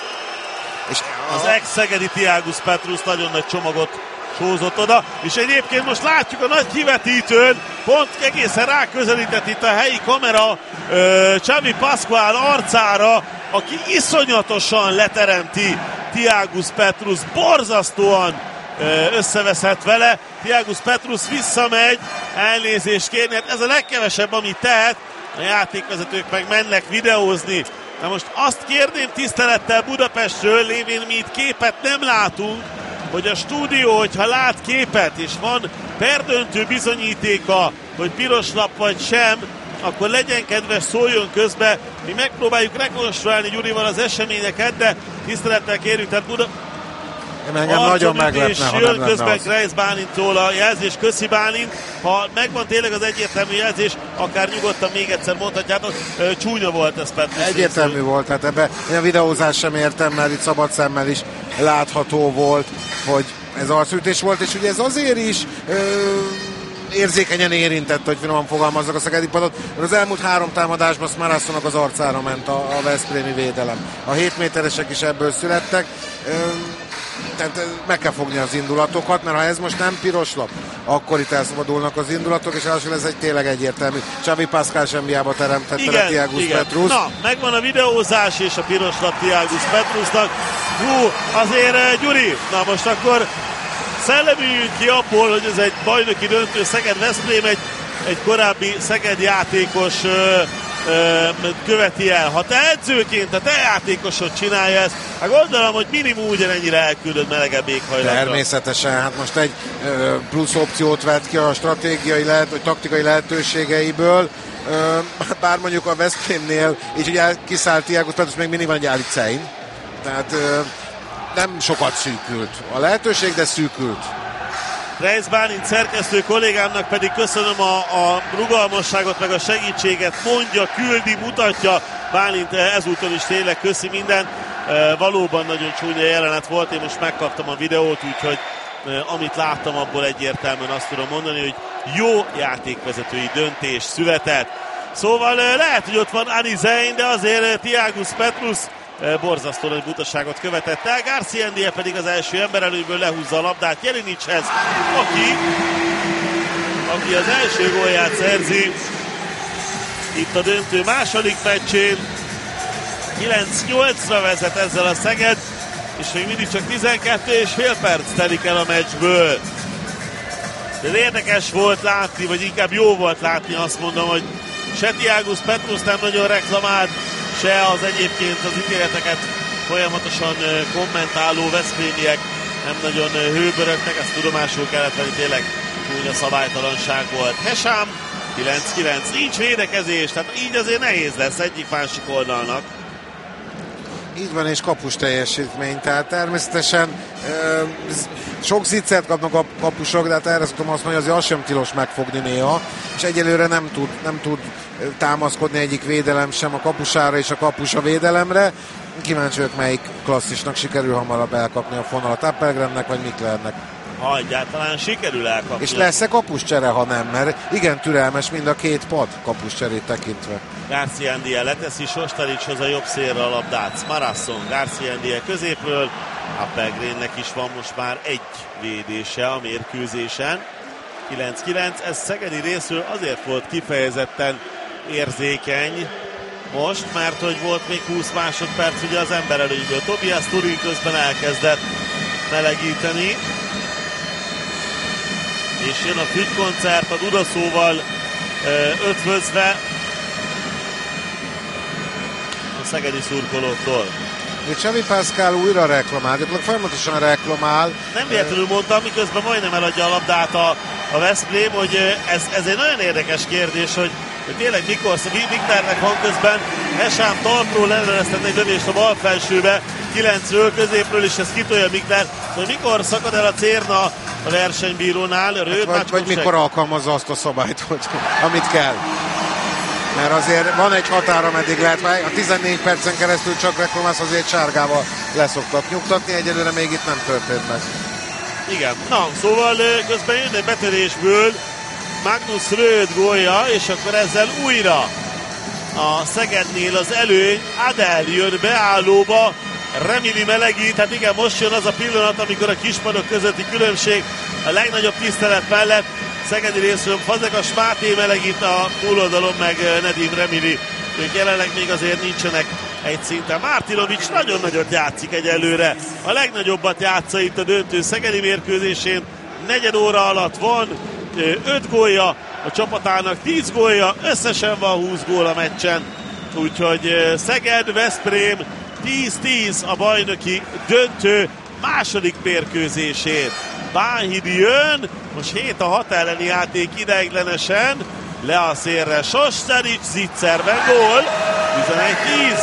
És az ex-szegedi Tiagus Petrus nagyon nagy csomagot sózott oda, és egyébként most látjuk a nagy kivetítőn, pont egészen ráközelített itt a helyi kamera uh, Xavi Pascual arcára, aki iszonyatosan leteremti Tiagus Petrus, borzasztóan uh, összeveszett vele. Tiagus Petrus visszamegy, elnézést kérni, hát ez a legkevesebb, amit tehet, a játékvezetők meg mennek videózni. Na most azt kérném tisztelettel Budapestről, lévén mi itt képet nem látunk, hogy a stúdió, hogyha lát képet, és van perdöntő bizonyítéka, hogy piros lap vagy sem, akkor legyen kedves, szóljon közbe. Mi megpróbáljuk rekonstruálni Gyurival az eseményeket, de tisztelettel kérjük, tehát Buda... Engem nagyon meglepne, ha jön nem közben Kreis Bálintól a jelzés, köszi Bálint. Ha megvan tényleg az egyértelmű jelzés, akár nyugodtan még egyszer mondhatjátok, csúnya volt ez Petrus. Egyértelmű részül. Volt, hát ebbe én a videózást sem értem, mert itt szabad szemmel is látható volt, hogy ez arcütés volt, és ugye ez azért is ö, érzékenyen érintett, hogy finoman fogalmazzak a szegedi padot, mert az elmúlt három támadásban Smarassonnak az arcára ment a, a veszprémi védelem. A hét méteresek is ebből születtek. Ö, Tehát meg kell fogni az indulatokat, mert ha ez most nem piros lap, akkor itt elszabadulnak az indulatok, és ráadásul ez egy tényleg egyértelmű. Xavi Pascual sem hiába teremtette igen, le Tiagus igen. Petrus. Na, megvan a videózás és a piros lap Tiagus Petrusnak. Hú, azért Gyuri, na most akkor szellemüljünk ki abból, hogy ez egy bajnoki döntő Szeged-Veszprém, egy, egy korábbi Szeged játékos ö, ö, követi el. Ha te edzőként, a te játékosod csinálja ezt, hát gondolom, hogy minimum ugyanennyire elküldöd melegebb éghajlatra. Természetesen, hát most egy ö, plusz opciót vett ki a stratégiai lehet, vagy taktikai lehetőségeiből, ö, bár mondjuk a Veszprémnél így ugye kiszállt Tiagus Petrus, még mindig van egy Alicein, tehát ö, nem sokat szűkült a lehetőség, de szűkült. Reisz Bálint szerkesztő kollégámnak pedig köszönöm a, a rugalmasságot, meg a segítséget, mondja, küldi, mutatja. Bálint ezúton is tényleg köszi minden. E, valóban nagyon csúnya jelenet volt, én most megkaptam a videót, úgyhogy e, amit láttam, abból egyértelműen azt tudom mondani, hogy jó játékvezetői döntés született. Szóval e, lehet, hogy ott van Ani Zein, de azért Tiagus Petrus borzasztó nagy butaságot követett el. Garcia Ndie pedig az első emberelőből lehúzza a labdát Jelinicshez, aki, aki az első gólját szerzi itt a döntő második meccsén. kilenc nyolcra vezet ezzel a Szeged, és még mindig csak tizenkettő és fél perc telik el a meccsből. De érdekes volt látni, vagy inkább jó volt látni, azt mondom, hogy se Tiagus Petrus nem nagyon reklamált, se az egyébként az ítéleteket folyamatosan kommentáló veszprémiek nem nagyon hőbörögtek, ezt tudomásul kellett venni, tényleg csúnya szabálytalanság volt. Hesám, kilenc kilenc, nincs védekezés, tehát így azért nehéz lesz egyik másik oldalnak. Így van, és kapus teljesítmény, tehát természetesen ö, sok ziccert kapnak a kapusok, de hát erre szoktam azt mondani, hogy azért az sem tilos megfogni néha, és egyelőre nem tud, nem tud támaszkodni egyik védelem sem a kapusára és a kapus a védelemre. Kíváncsi vagyok, melyik klasszisnak sikerül hamarabb elkapni a fonalat, Appelgrennek vagy Miklernek. Ha egyáltalán sikerül elkapni. És lesz-e kapuscsere, ha nem, mert igen türelmes mind a két pad kapuscserét tekintve. Garcia Ndie leteszi Sostaricshoz a jobb szélre a labdát. Marasson, Garcia Ndie középről. Appelgrennek is van most már egy védése a mérkőzésen. kilenc kilenc, ez szegedi részről azért volt kifejezetten érzékeny most, mert hogy volt még húsz másodperc ugye az emberelőnyből. Tobias Turin közben elkezdett melegíteni. És jön a fügykoncert a dudaszóval ötvözve a szegedi szurkolóktól. Xavi Pascal újra reklamál, de folyamatosan reklamál. Nem véletlenül mondtam, miközben majdnem eladja a labdát a, a Veszprém, hogy ez, ez egy nagyon érdekes kérdés, hogy, hogy tényleg mikor, Miklernek van közben, Hesám talpról elleneztet egy lövést a bal felsőbe, kilencről, középről, és ez kitolja Mikler, hogy mikor szakad el a cérna a versenybírónál, Rőd, hát vagy, vagy mikor alkalmazza azt a szabályt, hogy, amit kell. Mert azért van egy határ, ameddig lehet, a tizennégy percen keresztül csak reklamálsz, azért sárgával leszoktak nyugtatni, egyelőre még itt nem történt meg. Igen, na, szóval közben jön egy betörésből Magnus Röd gólja, és akkor ezzel újra a Szegednél az előny, Adel jön beállóba, Remili melegít, hát igen, most jön az a pillanat, amikor a kispadok közötti különbség a legnagyobb tisztelet mellett. Szegedi részről Fazekas Máté melegít, a túloldalon meg Nedim Remili. Ők jelenleg még azért nincsenek egy szinten. Mártinovics nagyon nagyot játszik egyelőre. A legnagyobbat játsza itt a döntő szegedi mérkőzésén. Negyed óra alatt van öt gólja, a csapatának tíz gólja, összesen van húsz gól a meccsen. Úgyhogy Szeged, Veszprém tíz tíz a bajnoki döntő második mérkőzését. Bánhidi jön, most hét a hat elleni játék ideiglenesen, le a szélre Sostarics, Zitzerben gól, tizenegy tíz.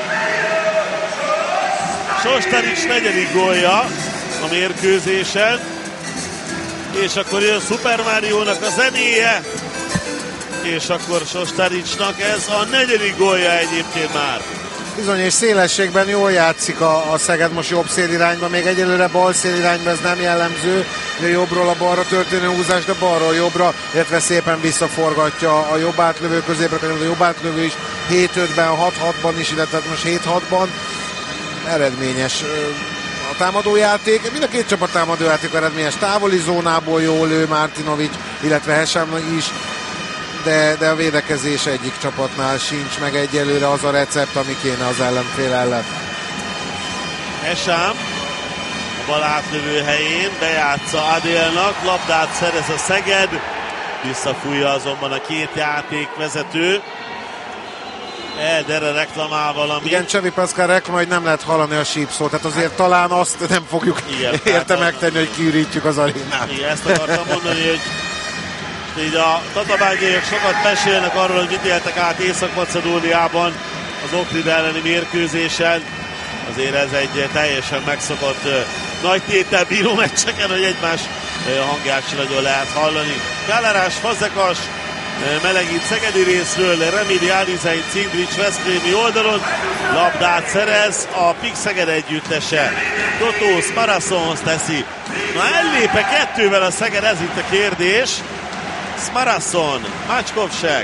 Sostarics negyedik gólja a mérkőzésen, és akkor jön Super Mario-nak a zenéje, és akkor Sostaricsnak ez a negyedik gólja egyébként már. Bizony, és szélességben jól játszik a, a Szeged, most jobb szélirányba, még egyelőre bal szélirányba ez nem jellemző, de jobbról a balra történő húzás, de balról jobbra, illetve szépen visszaforgatja a jobb átlövő középre, a jobb átlövő is hét ötben, hat hatban is, illetve most hét hatban eredményes a támadójáték. Mind a két csapat támadójáték eredményes, távoli zónából jól lő Mártinovics, illetve Hesám is, De, de a védekezés egyik csapatnál sincs meg egyelőre az a recept, ami kéne az ellenfél ellen. Hesám a bal átlövő helyén bejátsza Adélnak, labdát szerez a Szeged, visszafújja azonban a két játékvezető. Elderre reklamál valami. Igen, Xavi Pascal reklam, hogy nem lehet hallani a sípszót, tehát azért talán azt nem fogjuk igen, érte megtenni, hogy kiürítjük az arénát. Igen, ezt akartam mondani, hogy így a tatabágyaiak sokat mesélnek arról, hogy mit éltek át Észak-Macedóniában az Ohrid elleni mérkőzésen. Azért ez egy teljesen megszokott nagy tétel bíró meccseken, hogy egymás hangját sem nagyon lehet hallani. Kállárás, Fazekas melegít Szegedi részről, Remidi, Alizein, Cindrics veszprémi oldalon, labdát szerez a Pik Szeged együttese. Totó Smarassonhoz teszi. Na ellépe kettővel a Szeged, ez itt a kérdés. Smarasson, Macskovsek.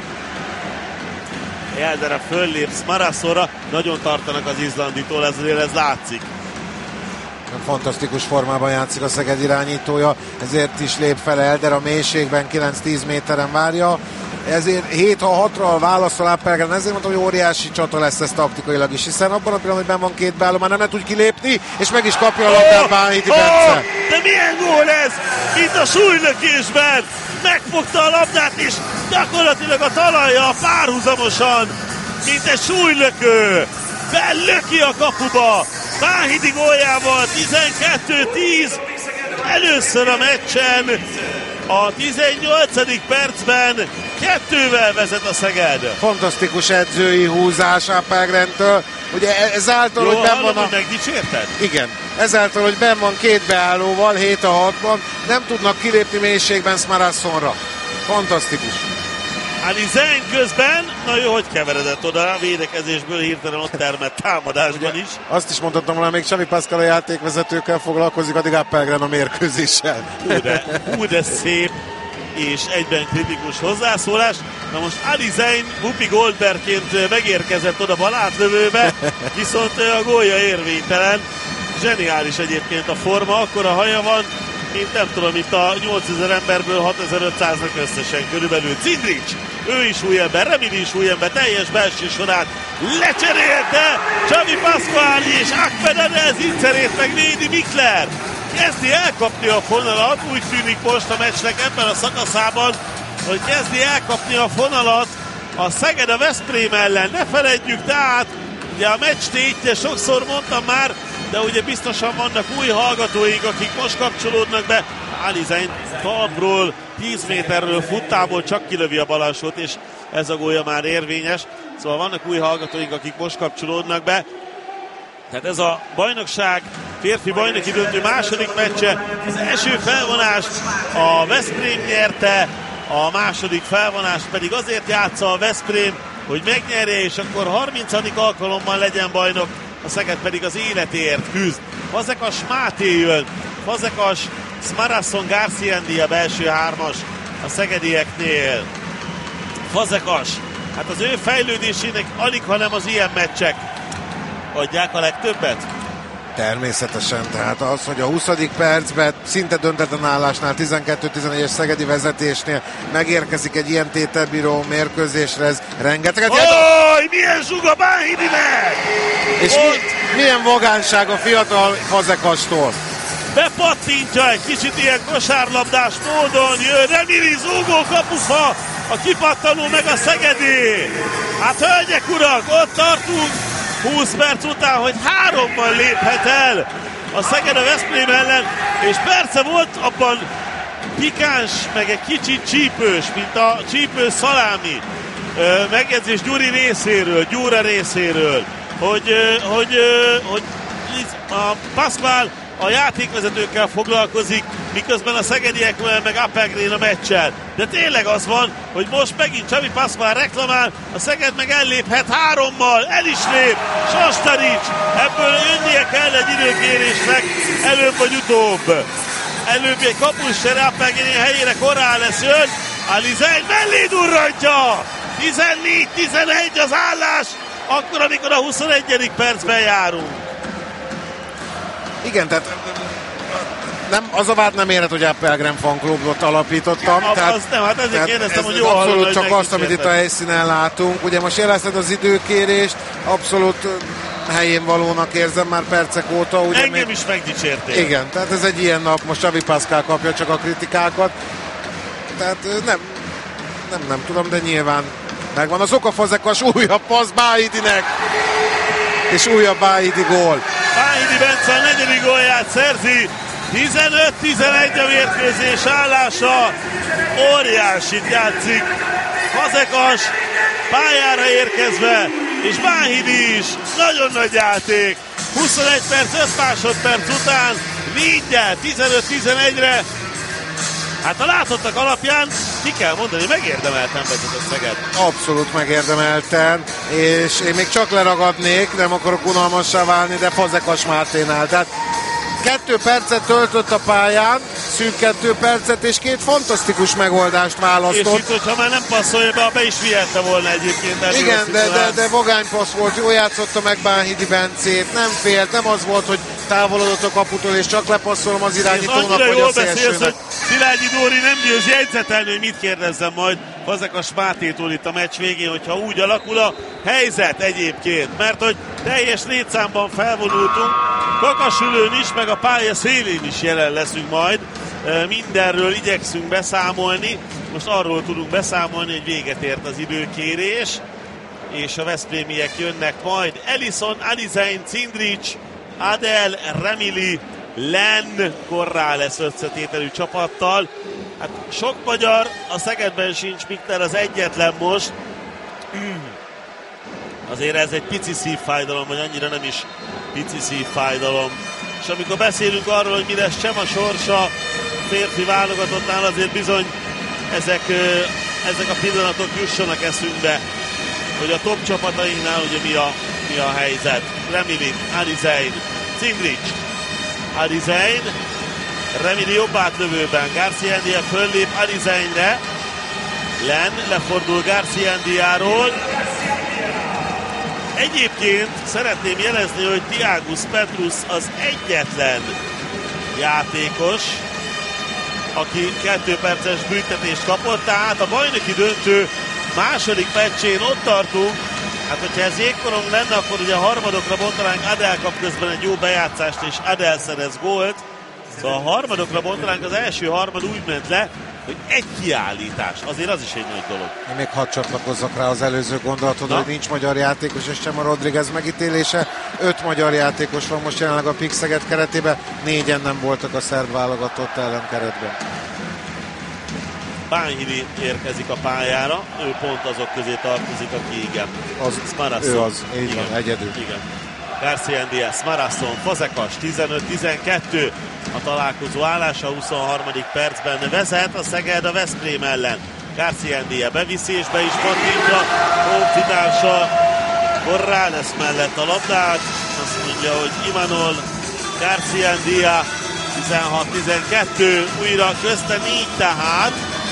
Eldere föllép Smarassonra, nagyon tartanak az izlanditól, ezért ez látszik. Fantasztikus formában játszik a Szeged irányítója, ezért is lép fel Elder a mélységben, kilenc-tíz méteren várja. Ezért hét hatra válaszol Appelgren, ezért mondtam, hogy óriási csata lesz ez taktikailag is, hiszen abban a pillanatban, hogy benn van két beálló, már nem tud kilépni, és meg is kapja a labdát Bánhidi oh, Bence. Oh, de milyen gól ez! Itt a súlylökésben megfogta a labdát, és gyakorlatilag a talajja párhuzamosan, mint egy súlylökő. Bellöki a kapuba! Bánhidi góljával tizenkettő tíz, először a meccsen, a tizennyolcadik percben kettővel vezet a Szeged. Fantasztikus edzői húzás Appelgrentől. Ugye ezáltal, jó, hogy benn hallom, van a... hogy megdicsérted? Igen. Ezáltal, hogy benn van két beállóval, hét a hatban, nem tudnak kilépni mélységben Smarassonra. Fantasztikus. Alizein közben, na jó, hogy keveredett oda, a védekezésből hirtelen ott termett támadásban ugye, is. Azt is mondhatom volna, még Xavi Pascal a játékvezetőkkel foglalkozik, addig Appelgren a mérkőzéssel. Hú de, hú de szép és egyben kritikus hozzászólás. Na most Alizein Whoopi Goldbergként megérkezett oda balátlövőbe, viszont a gólja érvénytelen. Zseniális egyébként a forma, akkora haja van, mint nem tudom, itt a nyolcezer emberből hatezer-ötszáznak összesen körülbelül. Cindrics, ő is új ember, Remidi is új ember, teljes belső sorát lecserélte Xavi Pascual és Ahmed Zincerét meg Nédi Mikler. Kezdi elkapni a fonalat, úgy tűnik most a meccsnek ebben a szakaszában, hogy kezdi elkapni a fonalat a Szeged a Veszprém ellen. Ne feledjük tehát, ugye a meccs tétje, sokszor mondtam már, de ugye biztosan vannak új hallgatóink, akik most kapcsolódnak be. Alizein talpról, tíz méterről, futtából csak kilövi a bal alsót, és ez a gólya már érvényes. Szóval vannak új hallgatóink, akik most kapcsolódnak be. Tehát ez a bajnokság, férfi bajnoki döntő második meccse. Az első felvonást a Veszprém nyerte, a második felvonást pedig azért játsza a Veszprém, hogy megnyerje, és akkor harmincadik alkalommal legyen bajnok, a Szeged pedig az életéért küzd. Fazekas Máté jön, Fazekas, Smarasson, Garciendi a belső hármas a szegedieknél. Fazekas, hát az ő fejlődésének alig, hanem az ilyen meccsek adják a legtöbbet? Természetesen, tehát az, hogy a huszadik percben szinte döntetlen állásnál tizenkettő tizenegyes szegedi vezetésnél megérkezik egy ilyen tételbíró mérkőzésre, ez rengeteget jelent. Oj, milyen zsuga Bánhidinek! És mi, milyen vagánság a fiatal Fazekastól. Bepattintja egy kicsit ilyen kosárlabdás módon, jön Remili zúgó kapufa, a kipattanó meg a Szegedé. Hát hölgyek, urak, ott tartunk húsz perc után, hogy hárommal léphet el a Szeged a Veszprém ellen, és persze volt abban pikáns, meg egy kicsit csípős, mint a csípős szalámi megjegyzés Gyuri részéről, Gyura részéről, hogy, hogy, hogy a Pascual a játékvezetőkkel foglalkozik, miközben a szegediek meg Appelgren a meccsel. De tényleg az van, hogy most megint Xavi Pascual reklamál, a Szeged meg elléphet hárommal, el is lép, Sastarics, ebből jönnie kell egy időkérésnek, előbb vagy utóbb. Előbb egy kapussere Appelgren helyére korán lesz jön, Alizein mellé durrantja, tizennégy tizenegy az állás, akkor amikor a huszonegyedik percben járunk. Igen, tehát nem, az a vád nem érhet, hogy Appelgren fanklubot alapítottam. Ja, tehát, az nem, hát ezért tehát kérdeztem, ez, hogy ez jól abszolút hallod, csak azt, amit itt a helyszínen látunk. Ugye most jelezted az időkérést, abszolút helyén valónak érzem már percek óta. Ugye engem még... is megdicsértél. Igen, tehát ez egy ilyen nap, most Xavi Pascual kapja csak a kritikákat. Tehát nem, nem, nem tudom, de nyilván megvan az oka. Fazekas újabb passz Bánhidinek, és újabb Bánhidi gól. Bánhidi Bence a negyedik gólját szerzi, tizenöt tizenegy a mérkőzés állása, óriásit játszik Fazekas pályára érkezve, és Bánhidi is, nagyon nagy játék, huszonegy perc, öt másodperc után mindjárt tizenöt tizenegyre Hát a látottak alapján ki kell mondani, megérdemelten vezet a Szeged. Abszolút megérdemelten, és én még csak leragadnék, nem akarok unalmassá válni, de Fazekas Máténál. Tehát kettő percet töltött a pályán, szűk kettő percet, és két fantasztikus megoldást választott. És itt, hogyha már nem passzolja be, be is vihette volna egyébként. Igen, de, de, de vagány passz volt, jól játszotta meg Bánhidi Bencét, nem félt, nem az volt, hogy távolodott a kaputól, és csak lepasszolom az irányítónak, vagy a szélsőnek. Hogy Szilágyi Dóri nem győz jegyzetelni, hogy mit kérdezzem majd Fazekas Mátétól itt a meccs végén, hogyha úgy alakul a helyzet egyébként, mert hogy teljes létszámban felvonultunk, Kakasülőn is, meg a pálya szélén is jelen leszünk majd, mindenről igyekszünk beszámolni, most arról tudunk beszámolni, hogy véget ért az időkérés, és a veszprémiek jönnek majd. Ellison, Alizein, Cindric, Adel, Remili, Len, Corrales összetételű csapattal. Hát sok magyar, a Szegedben sincs Mikter az egyetlen most. Azért ez egy pici szívfájdalom, vagy annyira nem is pici szívfájdalom. És amikor beszélünk arról, hogy mi lesz Csema sorsa férfi válogatottnál, azért bizony ezek, ezek a pillanatok jussanak eszünkbe, hogy a top csapatainknál ugye mi a, mi a helyzet. Remili, Alizein, Cindric, Alizein, Remili jobb átlövőben, Garciandia föllép Alizeinre, Len lefordul Garciandiáról. Egyébként szeretném jelezni, hogy Diagus Petrus az egyetlen játékos, aki kettő perces büntetést kapott, tehát a bajnoki döntő második meccsén ott tartunk. Hát, hogyha ez jégkorong lenne, akkor ugye a harmadokra bontanánk, Adel kap közben egy jó bejátszást, és Adel szerez gólt. Szóval a harmadokra bontanánk, az első harmad úgy ment le, hogy egy kiállítás, azért az is egy nagy dolog. Én még hadd csatlakozzak rá az előző gondolatod, hogy nincs magyar játékos, és sem a Rodriguez megítélése. Öt magyar játékos van most jelenleg a Pik Szeged keretében, négyen nem voltak a szerb válogatott ellen keretben. Bánhidi érkezik a pályára, ő pont azok közé tartozik, aki igen. Az, ő az, így igen, van, egyedül. Igen. Garciandia, Smarasson, Fazekas, tizenöt tizenkettő a találkozó állása, huszonharmadik percben vezet a Szeged a Veszprém ellen. Garciandia beviszi és be is pattintja, honfitársa Corrales mellett a labdát, azt mondja, hogy Imanol, Garciandia, tizenhat tizenkettő, újra közte négy tehát,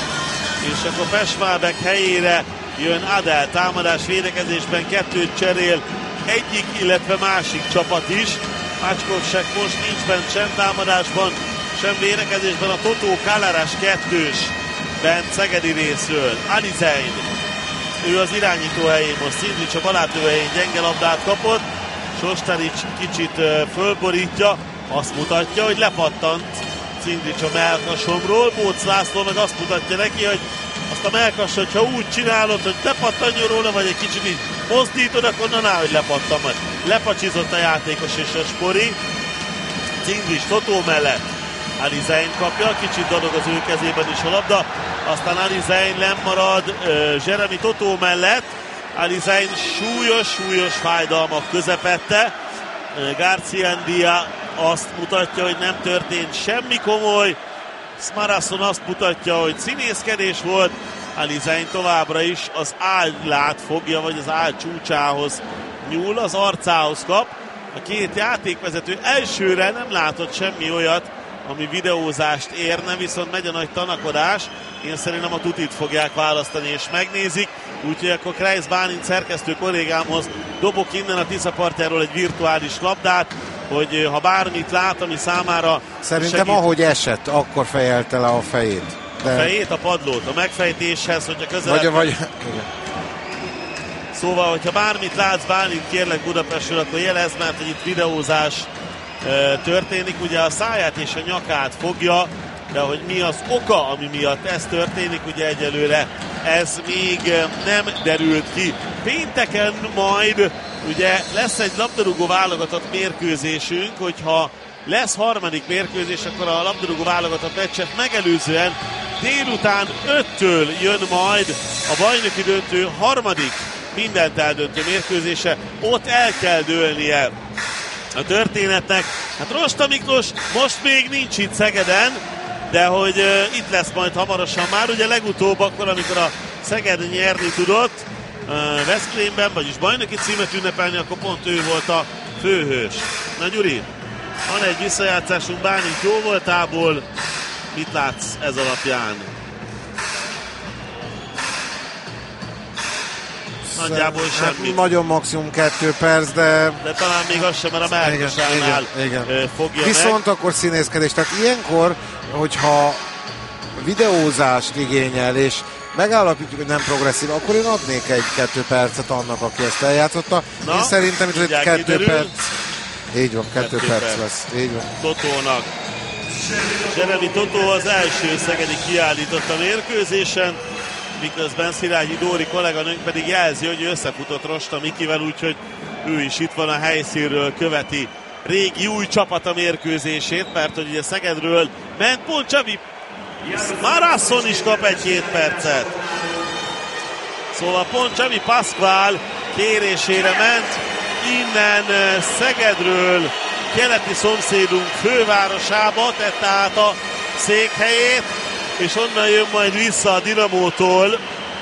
és akkor Pesmálbek helyére jön Adel, támadás védekezésben kettőt cserél, egyik, illetve másik csapat is. Mácskovsek most nincs bent sem támadásban, sem védekezésben, a Totó Kalaras kettős bent szegedi részről. Alizein, ő az irányító helyén, most Cindric a balátlövő helyén gyenge labdát kapott, Sostaric kicsit fölborítja, azt mutatja, hogy lepattant Cindric a mellkasomról, Bóc László meg azt mutatja neki, hogy azt a mellkas, hogyha úgy csinálod, hogy lepattanjon róla, vagy egy kicsit így mozdítod, akkor na ná, hogy lepattan majd. Lepacsizott a játékos és a Spori. Cindric Totó mellett. Alizein kapja, kicsit dadog az ő kezében is a labda. Aztán Alizein lemarad uh, Jeremy Totó mellett. Alizein súlyos-súlyos fájdalmak közepette. Uh, Garciandia azt mutatja, hogy nem történt semmi komoly. Smarasson azt mutatja, hogy színészkedés volt. Alizein továbbra is az állát fogja, vagy az áll csúcsához nyúl, az arcához kap. A két játékvezető elsőre nem látott semmi olyat, ami videózást érne, viszont megy a nagy tanakodás. Én szerintem a tutit fogják választani és megnézik. Úgyhogy akkor Kreis Bálint szerkesztő kollégámhoz dobok innen a Tisza partjáról egy virtuális labdát, hogy ha bármit lát, ami számára szerintem segít... ahogy esett, akkor fejelte le a fejét. De... A fejét, a padlót, a megfejtéshez, hogyha közelebb... Vagy, vagy... Szóval, hogyha bármit látsz Bálint, kérlek Budapestről, akkor jelezd, mert hogy itt videózás e, történik. Ugye a száját és a nyakát fogja, de hogy mi az oka, ami miatt ez történik, ugye egyelőre ez még nem derült ki. Pénteken majd ugye lesz egy labdarúgó válogatott mérkőzésünk, hogyha lesz harmadik mérkőzés, akkor a labdarúgó válogatott meccset megelőzően délután öttől jön majd a bajnoki döntő harmadik mindent eldöntő mérkőzése. Ott el kell dőlnie a történetnek. Hát Rosta Miklós most még nincs itt Szegeden, de hogy uh, itt lesz majd hamarosan már, ugye legutóbb akkor, amikor a Szeged nyerni tudott uh, Veszprémben, vagyis bajnoki címet ünnepelni, akkor pont ő volt a főhős. Na Gyuri, van egy visszajátszásunk Bálint jó voltából, mit látsz ez alapján? Nagyjából semmit. Nagyon maximum kettő perc, de... De talán még az sem, mert a Márkosánál fogja Viszont meg. akkor színészkedés. Tehát ilyenkor, hogyha videózást igényel, és megállapítjuk, hogy nem progresszív, akkor én adnék egy-kettő percet annak, aki ezt eljátszotta. Na, én szerintem itt egy kettő kiderül. perc. Így van, kettő, kettő perc, perc lesz. Így van. Totónak. Jeremy Totó az első szegedi kiállított a mérkőzésen, miközben Szilágyi Dóri kolléganőnk pedig jelzi, hogy összefutott Rosta Mikivel, úgyhogy ő is itt van a helyszínről, követi régi új csapata mérkőzését, mert hogy ugye Szegedről ment pont Csabi Marasson is kap egy-két percet. Szóval pont Csabi Pascual kérésére ment innen Szegedről keleti szomszédunk fővárosába, tette át a székhelyét, és onnan jön majd vissza a Dinamótól.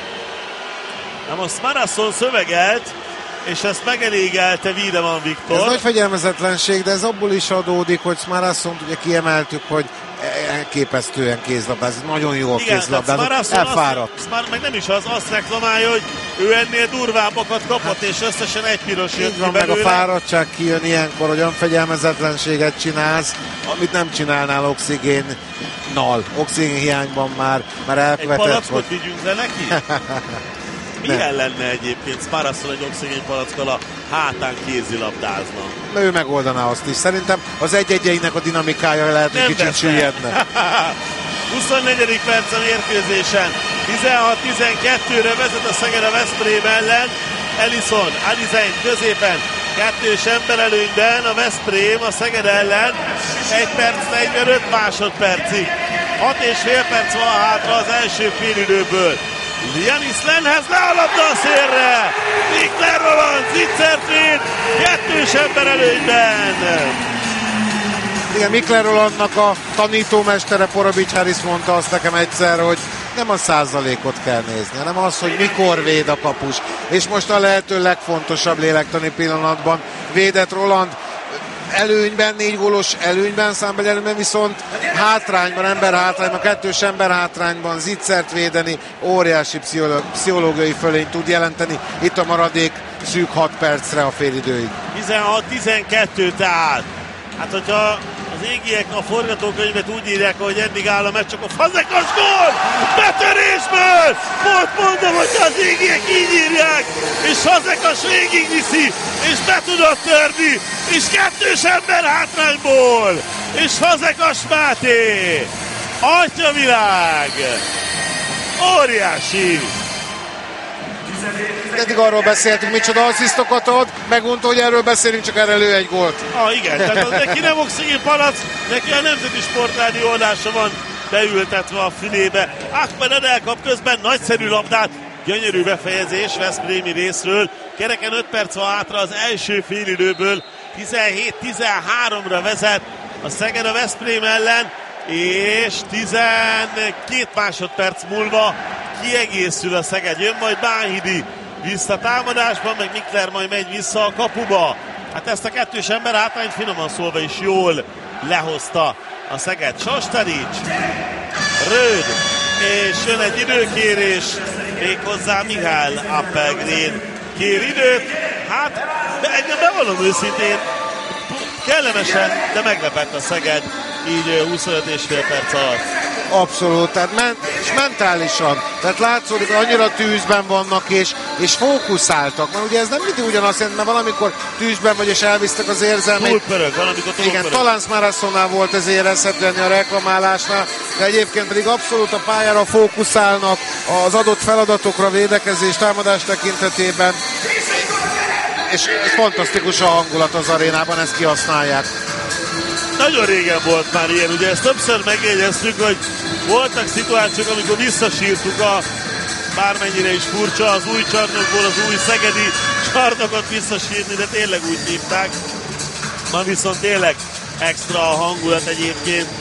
Na most Marasson szövegelt, és ezt megelégelte Wiedemann Viktor. Ez nagy fegyelmezetlenség, de ez abból is adódik, hogy Marassont ugye kiemeltük, hogy elképesztően kézlabdáz, nagyon jól kézlabdáz, elfáradt. Azt, meg nem is az, azt reklamálja, hogy ő ennél durvábbakat kapott, és összesen egy piros jött ki belőle. Meg a fáradtság kijön ilyenkor, hogy olyan fegyelmezetlenséget csinálsz, amit nem csinálnál oxigénnal. Oxigén hiányban már, már elkövetett. Egy palackot vagy... vigyünk le neki? Milyen lenne egyébként Marasson egy oxigénpalackkal a hátán kézilabdázna? Ő megoldaná azt is. Szerintem az egy-egyeinek a dinamikája lehet, hogy kicsit süllyedne. huszonnegyedik perc a mérkőzésen. tizenhat tizenkettőre vezet a Szeged a Veszprém ellen. Ellison, Alizein középen. Kettős emberelőnyben a Veszprém a Szeged ellen. egy perc negyvenöt másodpercig. hat és fél perc van hátra az első félidőből. Janis Lenhez le a labda a szélre! Mikler Roland, Zitzertvéd, kettős ember előnyben! Igen, Mikler Rolandnak a tanítómestere Porobics Harris mondta azt nekem egyszer, hogy nem a százalékot kell nézni, hanem az, hogy mikor véd a kapus. És most a lehető legfontosabb lélektani pillanatban védett Roland, előnyben, négy gólos előnyben, számbeli előnyben, viszont hátrányban, ember hátrányban, kettős ember hátrányban Zitzert védeni, óriási pszichológiai fölényt tud jelenteni itt a maradék szűk hat percre a félidőig. tizenhat tizenkettő tehát. Hát hogyha az égiek a forgatókönyvet úgy írják, hogy eddig áll a meccs, akkor Fazekas gól! Betörésből! Pont mondom, hogyha az égiek így írják, és Fazekas végigviszi, és be tudott törni, és kettős ember hátrányból, és Fazekas Máté! Atyavilág! Óriási! Eddig arról beszéltünk, micsoda asszisztokat ad, megunta, hogy erről beszélünk, csak erre lő egy gólt. Ah, igen, tehát az neki nem oxigén palac, neki a Nemzeti Sportrádió adása van beültetve a fülébe. Ahmed elkap közben nagyszerű labdát, gyönyörű befejezés Veszprémi részről. Kereken öt perc van hátra az első félidőből, tizenhét tizenháromra vezet a Szeged a Veszprém ellen, és tizenkét másodperc múlva kiegészül a Szeged. Jön majd Bánhidi visszatámadásban, meg Mikler majd megy vissza a kapuba. Hát ezt a kettős ember hátrányt finoman szólva is jól lehozta a Szeged. Sostarics, Röd, és jön egy időkérés, méghozzá Mihály Appelgren kér időt. Hát, de engem bevallom őszintén, kellemesen, de meglepett a Szeged így huszonöt és fél perc alatt. Abszolút, tehát men- és mentálisan, tehát látszódik, hogy annyira tűzben vannak, és, és fókuszáltak, mert ugye ez nem mindig ugyanazt jelent, mert valamikor tűzben vagy, és elvisztek az érzelmeit. Túlpörög, valamikor túlpörög. Igen, talán Marassonnál volt ez érezhetően a reklamálásnál, de egyébként pedig abszolút a pályára fókuszálnak az adott feladatokra, védekezés, támadás tekintetében, és, és fantasztikus a hangulat az arénában, ezt kihasználják. Nagyon régen volt már ilyen, ugye ezt többször megjegyeztük, hogy voltak szituációk, amikor visszasírtuk a, bármennyire is furcsa, az új csarnokból az új szegedi csarnokot visszasírni, de tényleg úgy hívták. Ma viszont tényleg extra a hangulat egyébként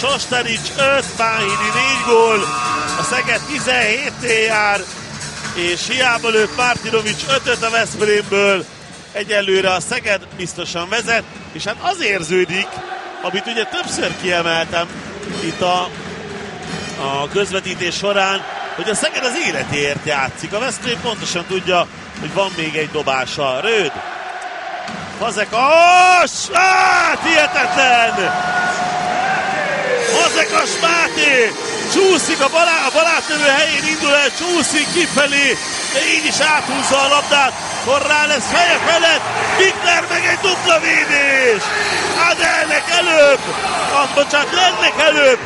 Sosterics öt, Bánhidi négy gól, a Szeged tizenhéttel jár, és hiába lőtt Mártinovics ötöt a Veszprémből, egyelőre a Szeged biztosan vezet, és hát az érződik, amit ugye többször kiemeltem itt a, a közvetítés során, hogy a Szeged az életéért játszik. A Veszprém pontosan tudja, hogy van még egy dobása. Röd. Fazekas! Hát, hihetetlen! Fazekas Máté! Csúszik a, balá, a balátlövő helyén, indul el, csúszik kifelé, de így is áthúzza a labdát. Korrán lesz feje felett, Vikner meg egy dupla védés! Adelnek előbb! Ah, bocsánat, lennek előbb!